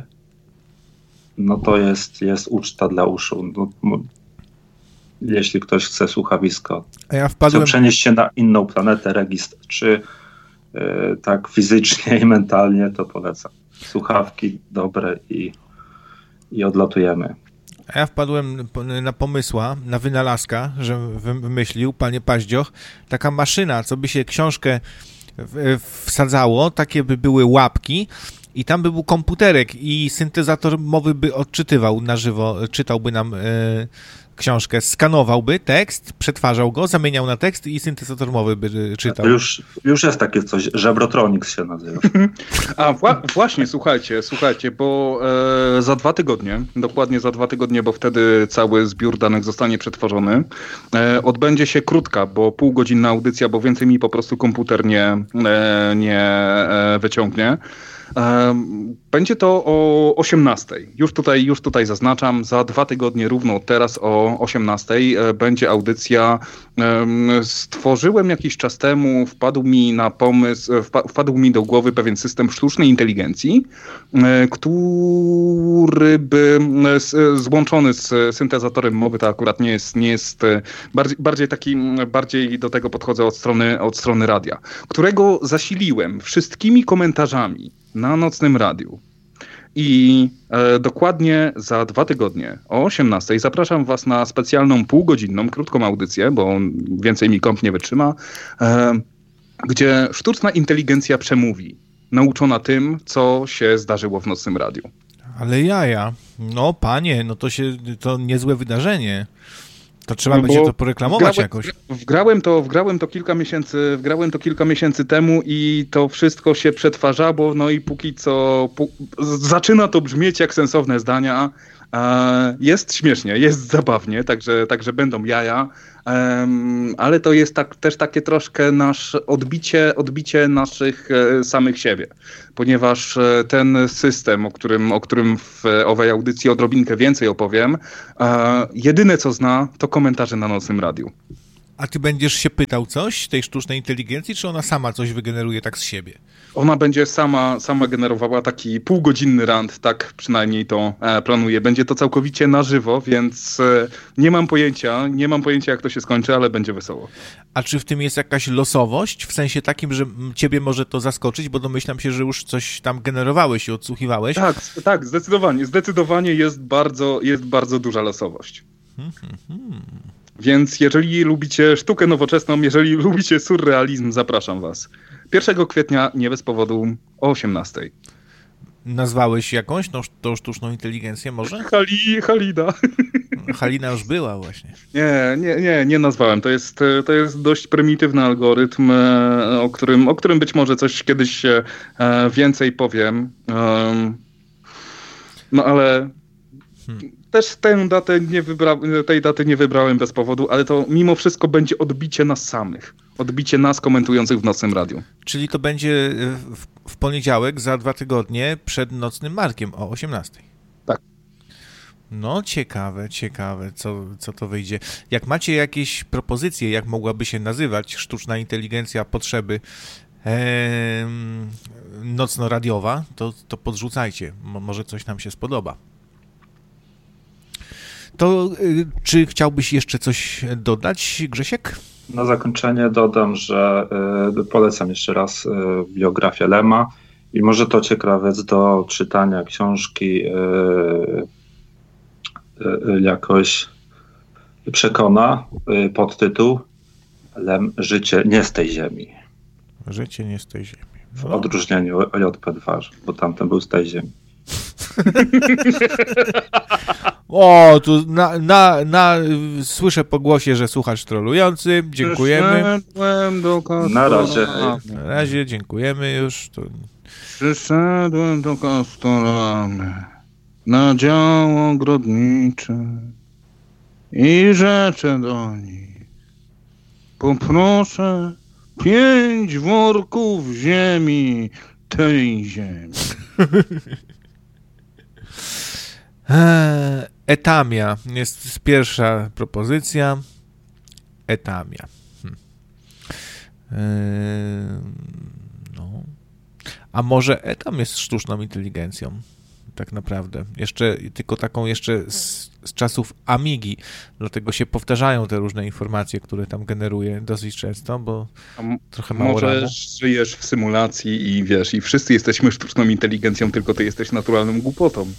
Speaker 3: No to jest, jest uczta dla uszu. No, jeśli ktoś chce słuchawisko,
Speaker 1: A ja wpadłem...
Speaker 3: chce przenieść się na inną planetę, registr, czy yy, tak fizycznie i mentalnie, to polecam. Słuchawki dobre i, i odlatujemy.
Speaker 1: A ja wpadłem na pomysła, na wynalazka, że wymyślił panie Paździoch, taka maszyna, co by się książkę wsadzało, takie by były łapki i tam by był komputerek i syntezator mowy by odczytywał na żywo, czytałby nam e, książkę, skanowałby tekst, przetwarzał go, zamieniał na tekst i syntezator mowy by czytał.
Speaker 3: Już, już jest takie coś, Żebrotronics się nazywa.
Speaker 2: A wła- właśnie, słuchajcie, słuchajcie, bo e, za dwa tygodnie, dokładnie za dwa tygodnie, bo wtedy cały zbiór danych zostanie przetworzony, e, odbędzie się krótka, bo półgodzinna audycja, bo więcej mi po prostu komputer nie, e, nie e, wyciągnie. Będzie to o osiemnastej. Już tutaj, już tutaj zaznaczam, za dwa tygodnie równo teraz o osiemnastej będzie audycja. Stworzyłem jakiś czas temu, wpadł mi na pomysł, wpadł mi do głowy pewien system sztucznej inteligencji, który by złączony z syntezatorem mowy, to akurat nie jest, nie jest bardziej, bardziej taki, bardziej do tego podchodzę od strony, od strony radia, którego zasiliłem wszystkimi komentarzami na Nocnym Radiu. I e, dokładnie za dwa tygodnie o osiemnastej zapraszam was na specjalną półgodzinną, krótką audycję, bo więcej mi komp nie wytrzyma, e, gdzie sztuczna inteligencja przemówi, nauczona tym, co się zdarzyło w Nocnym Radiu.
Speaker 1: Ale jaja, no panie, no to się, to niezłe wydarzenie. To trzeba
Speaker 2: No
Speaker 1: będzie
Speaker 2: bo
Speaker 1: to poreklamować
Speaker 2: wgrałem,
Speaker 1: jakoś.
Speaker 2: Wgrałem to, wgrałem to kilka miesięcy, wgrałem to kilka miesięcy temu i to wszystko się przetwarzało, no i póki co pu, zaczyna to brzmieć jak sensowne zdania. E, jest śmiesznie, jest zabawnie, także, także będą jaja, e, ale to jest tak, też takie troszkę nasz odbicie, odbicie naszych e, samych siebie, ponieważ e, ten system, o którym, o którym w owej audycji odrobinkę więcej opowiem, e, jedyne co zna, to komentarze na Nocnym Radiu.
Speaker 1: A ty będziesz się pytał coś tej sztucznej inteligencji, czy ona sama coś wygeneruje tak z siebie?
Speaker 2: Ona będzie sama, sama generowała taki półgodzinny rant, tak przynajmniej to e, planuję. Będzie to całkowicie na żywo, więc e, nie mam pojęcia, nie mam pojęcia jak to się skończy, ale będzie wesoło.
Speaker 1: A czy w tym jest jakaś losowość? W sensie takim, że ciebie może to zaskoczyć, bo domyślam się, że już coś tam generowałeś i odsłuchiwałeś.
Speaker 2: Tak, tak, zdecydowanie. Zdecydowanie jest bardzo, jest bardzo duża losowość.
Speaker 1: Hmm, hmm, hmm.
Speaker 2: Więc jeżeli lubicie sztukę nowoczesną, jeżeli lubicie surrealizm, zapraszam was. pierwszego kwietnia, nie bez powodu, o osiemnastej.
Speaker 1: Nazwałeś jakąś tą, tą sztuczną inteligencję może?
Speaker 2: Hali, Halida.
Speaker 1: Halina już była właśnie.
Speaker 2: Nie, nie, nie, nie nazwałem. To jest, to jest dość prymitywny algorytm, o którym, o którym być może coś kiedyś więcej powiem. No ale hmm. też tę datę nie wybra- tej daty nie wybrałem bez powodu, ale to mimo wszystko będzie odbicie nas samych. Odbicie nas komentujących w Nocnym Radiu.
Speaker 1: Czyli to będzie w, w poniedziałek za dwa tygodnie przed Nocnym Markiem o osiemnastej.
Speaker 2: Tak.
Speaker 1: No ciekawe, ciekawe, co, co to wyjdzie. Jak macie jakieś propozycje, jak mogłaby się nazywać sztuczna inteligencja potrzeby e, nocno-radiowa, to, to podrzucajcie. Mo, może coś nam się spodoba. To y, czy chciałbyś jeszcze coś dodać, Grzesiek?
Speaker 3: Na zakończenie dodam, że y, polecam jeszcze raz y, biografię Lema i może to ciekawiec do czytania książki y, y, jakoś przekona. Y, podtytuł Lem, życie nie z tej ziemi.
Speaker 1: Życie nie z tej ziemi.
Speaker 3: W odróżnieniu od P dwa, bo tamten był z tej ziemi.
Speaker 1: O, tu na, na, na, słyszę po głosie, że słuchacz trolujący. Dziękujemy.
Speaker 3: Na razie.
Speaker 1: Na razie, dziękujemy już. To...
Speaker 2: Przyszedłem do Kastoramy na działo ogrodnicze i rzeczę do nich. Poproszę pięć worków ziemi, tej ziemi.
Speaker 1: Etamia jest pierwsza propozycja. Etamia. Hm. Eee, no. A może Etam jest sztuczną inteligencją? Tak naprawdę. Jeszcze, tylko taką jeszcze z, z czasów Amigi. Dlatego się powtarzają te różne informacje, które tam generuje dosyć często, bo m- trochę mało
Speaker 2: Może
Speaker 1: rano.
Speaker 2: żyjesz w symulacji i wiesz, i wszyscy jesteśmy sztuczną inteligencją, tylko ty jesteś naturalną głupotą.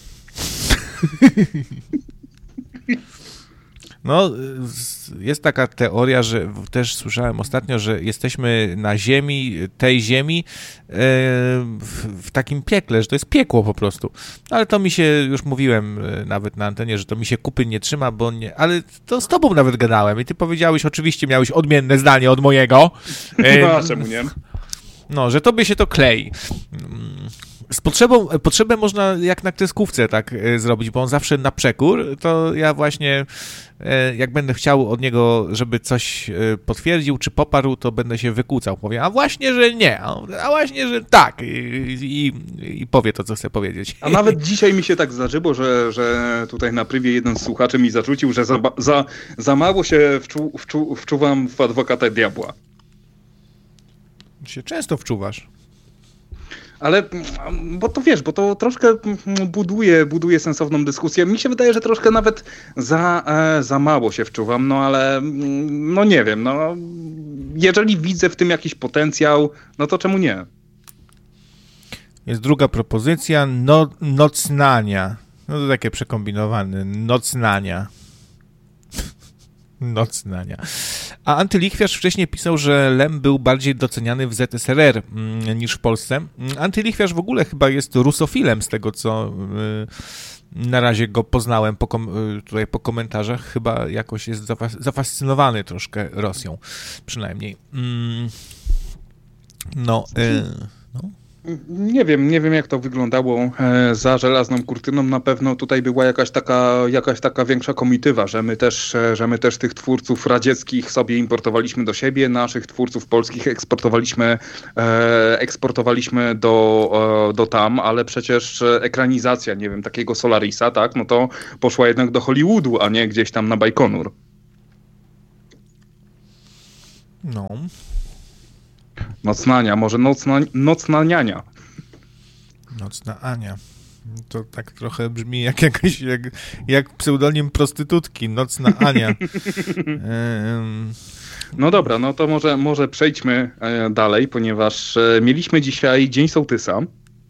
Speaker 1: No, jest taka teoria, że też słyszałem ostatnio, że jesteśmy na ziemi, tej ziemi w, w takim piekle, że to jest piekło po prostu. Ale to mi się, już mówiłem nawet na antenie, że to mi się kupy nie trzyma, bo nie, ale to z tobą nawet gadałem i ty powiedziałeś, oczywiście miałeś odmienne zdanie od mojego.
Speaker 2: No, czemu nie?
Speaker 1: No, że tobie się to klei. Z potrzebą, potrzebę można jak na kreskówce tak y, zrobić, bo on zawsze na przekór, to ja właśnie y, jak będę chciał od niego, żeby coś y, potwierdził czy poparł, to będę się wykłócał. Powiem, a właśnie, że nie, a, a właśnie, że tak i, i, i powie to, co chcę powiedzieć.
Speaker 2: A nawet dzisiaj mi się tak zdarzyło, że, że tutaj na prywie jeden z słuchaczy mi zarzucił, że za, za, za mało się wczu, wczu, wczuwam w adwokata diabła.
Speaker 1: Się często wczuwasz.
Speaker 2: Ale, bo to wiesz, bo to troszkę buduje, buduje sensowną dyskusję. Mi się wydaje, że troszkę nawet za, e, za mało się wczuwam, no ale no nie wiem, no jeżeli widzę w tym jakiś potencjał, no to czemu nie?
Speaker 1: Jest druga propozycja, no, nocnania. No to takie przekombinowane, nocnania. Nocnania. A Antylichwiarz wcześniej pisał, że Lem był bardziej doceniany w Z S R R niż w Polsce. Antylichwiarz w ogóle chyba jest rusofilem z tego, co na razie go poznałem po kom- tutaj po komentarzach. Chyba jakoś jest zafas- zafascynowany troszkę Rosją, przynajmniej. Mm. No, y- no.
Speaker 2: Nie wiem, nie wiem jak to wyglądało za żelazną kurtyną. Na pewno tutaj była jakaś taka, jakaś taka większa komitywa, że my też, że my też tych twórców radzieckich sobie importowaliśmy do siebie, naszych twórców polskich eksportowaliśmy, eksportowaliśmy do, do tam, ale przecież ekranizacja, nie wiem, takiego Solarisa, tak, no to poszła jednak do Hollywoodu, a nie gdzieś tam na Bajkonur.
Speaker 1: No.
Speaker 2: Nocna Ania, może nocna, nocna niania.
Speaker 1: Nocna Ania. To tak trochę brzmi jak jakaś, jak, jak pseudonim prostytutki. Nocna Ania. um...
Speaker 2: No dobra, no to może, może przejdźmy dalej, ponieważ mieliśmy dzisiaj Dzień Sołtysa.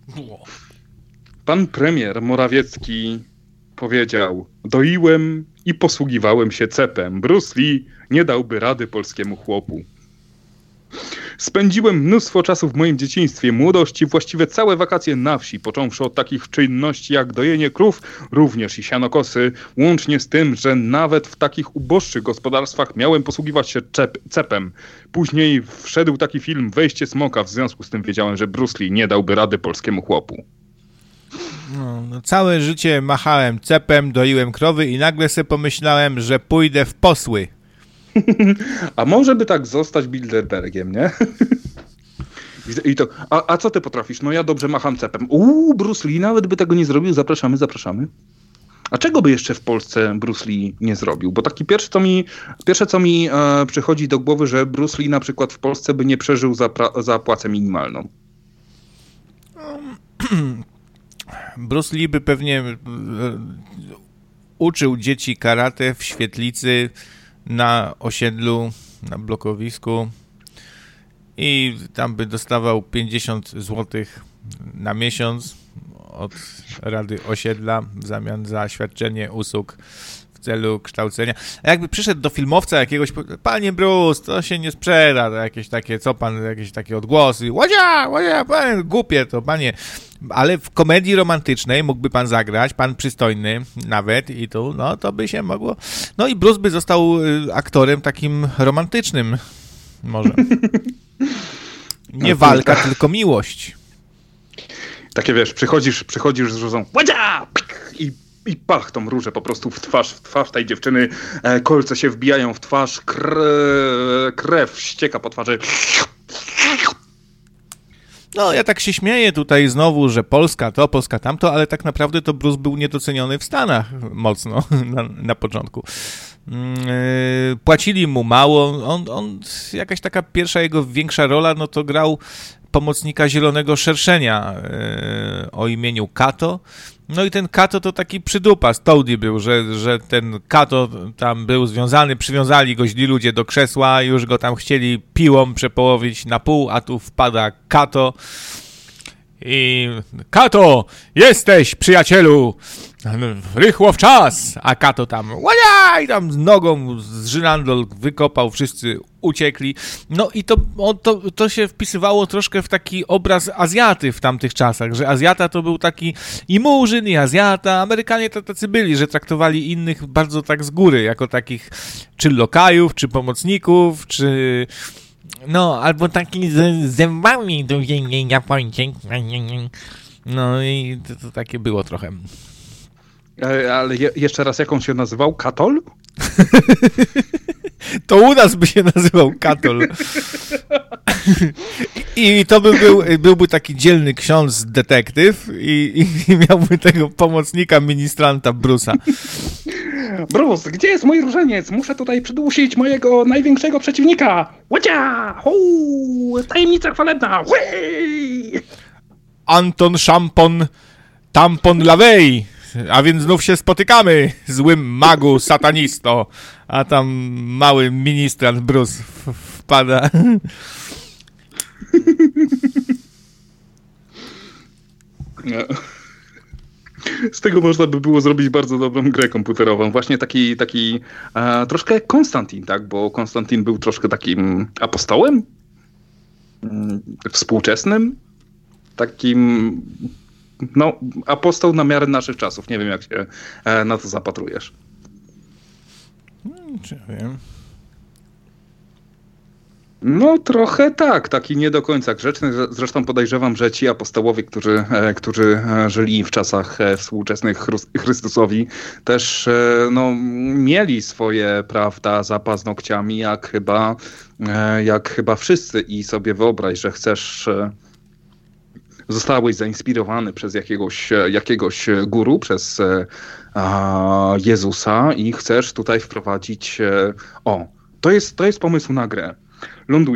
Speaker 2: Pan premier Morawiecki powiedział: doiłem i posługiwałem się cepem. Bruce Lee nie dałby rady polskiemu chłopu. Spędziłem mnóstwo czasu w moim dzieciństwie, młodości, właściwie całe wakacje na wsi, począwszy od takich czynności jak dojenie krów, również i sianokosy, łącznie z tym, że nawet w takich uboższych gospodarstwach miałem posługiwać się czep, cepem. Później wszedł taki film Wejście smoka, w związku z tym wiedziałem, że Bruce Lee nie dałby rady polskiemu chłopu.
Speaker 1: No, no całe życie machałem cepem, doiłem krowy i nagle sobie pomyślałem, że pójdę w posły.
Speaker 2: A może by tak zostać Bilderbergiem, nie? I to, a, a co ty potrafisz? No ja dobrze macham cepem. Uuu, Bruce Lee nawet by tego nie zrobił. Zapraszamy, zapraszamy. A czego by jeszcze w Polsce Bruce Lee nie zrobił? Bo taki pierwsze, co mi, pierwsze, co mi e, przychodzi do głowy, że Bruce Lee na przykład w Polsce by nie przeżył za, pra, za płacę minimalną.
Speaker 1: Bruce Lee by pewnie e, uczył dzieci karate w świetlicy, na osiedlu, na blokowisku i tam by dostawał pięćdziesiąt złotych na miesiąc od Rady Osiedla w zamian za świadczenie usług w celu kształcenia. A jakby przyszedł do filmowca jakiegoś, panie Bruce, to się nie sprzeda, to jakieś takie, co pan, jakieś takie odgłosy, ładzia, ładzia, pan, głupie to, panie. Ale w komedii romantycznej mógłby pan zagrać, pan przystojny nawet i tu, no to by się mogło. No i Bruce by został aktorem takim romantycznym może. Nie walka, tylko miłość.
Speaker 2: Takie wiesz, przychodzisz, przychodzisz z różą, ładzia! I I pach, tą różę po prostu w twarz, w twarz tej dziewczyny, e, kolce się wbijają w twarz, krew, krew ścieka po twarzy.
Speaker 1: No, ja tak się śmieję tutaj znowu, że Polska to, Polska tamto, ale tak naprawdę to Bruce był niedoceniony w Stanach mocno na, na początku. Yy, płacili mu mało, on, on, jakaś taka pierwsza jego większa rola, no to grał pomocnika Zielonego Szerszenia yy, o imieniu Kato. No i ten Kato to taki przydupas, Toady był, że, że ten Kato tam był związany, przywiązali go źli ludzie do krzesła, już go tam chcieli piłą przepołowić na pół, a tu wpada Kato i Kato, jesteś przyjacielu, rychło w czas, a Kato tam łaja, i tam z nogą z żyrandol wykopał, wszyscy uciekli. No i to, to, to się wpisywało troszkę w taki obraz Azjaty w tamtych czasach, że Azjata to był taki i murzyn, i Azjata. Amerykanie to tacy byli, że traktowali innych bardzo tak z góry, jako takich czy lokajów, czy pomocników, czy no, albo taki z zębami do Japończyk. No i to, to takie było trochę.
Speaker 2: Ale je, jeszcze raz, jak on się nazywał? Katol?
Speaker 1: To u nas by się nazywał Katol. I to by był, byłby taki dzielny ksiądz detektyw i, i miałby tego pomocnika ministranta Bruce'a.
Speaker 2: Bruce, gdzie jest mój różaniec? Muszę tutaj przydusić mojego największego przeciwnika. Łodzia! Huu! Tajemnica chwalebna! Hui!
Speaker 1: Anton Szampon Tampon Lawej. A więc znów się spotykamy, złym magu, satanisto. A tam mały ministrant Bruce wpada.
Speaker 2: Z tego można by było zrobić bardzo dobrą grę komputerową. Właśnie taki, taki e, troszkę jak Konstantin, tak? Bo Konstantin był troszkę takim apostołem, mm, współczesnym, takim no, apostoł na miarę naszych czasów. Nie wiem, jak się na to zapatrujesz.
Speaker 1: Hmm, czy ja wiem.
Speaker 2: No trochę tak, taki nie do końca grzeczny. Zresztą podejrzewam, że ci apostołowie, którzy, którzy żyli w czasach współczesnych Chrystusowi, też no, mieli swoje, prawda, za paznokciami, jak chyba, jak chyba wszyscy. I sobie wyobraź, że chcesz... Zostałeś zainspirowany przez jakiegoś, jakiegoś guru, przez a, Jezusa i chcesz tutaj wprowadzić... O, to jest, to jest pomysł na grę. Lądujesz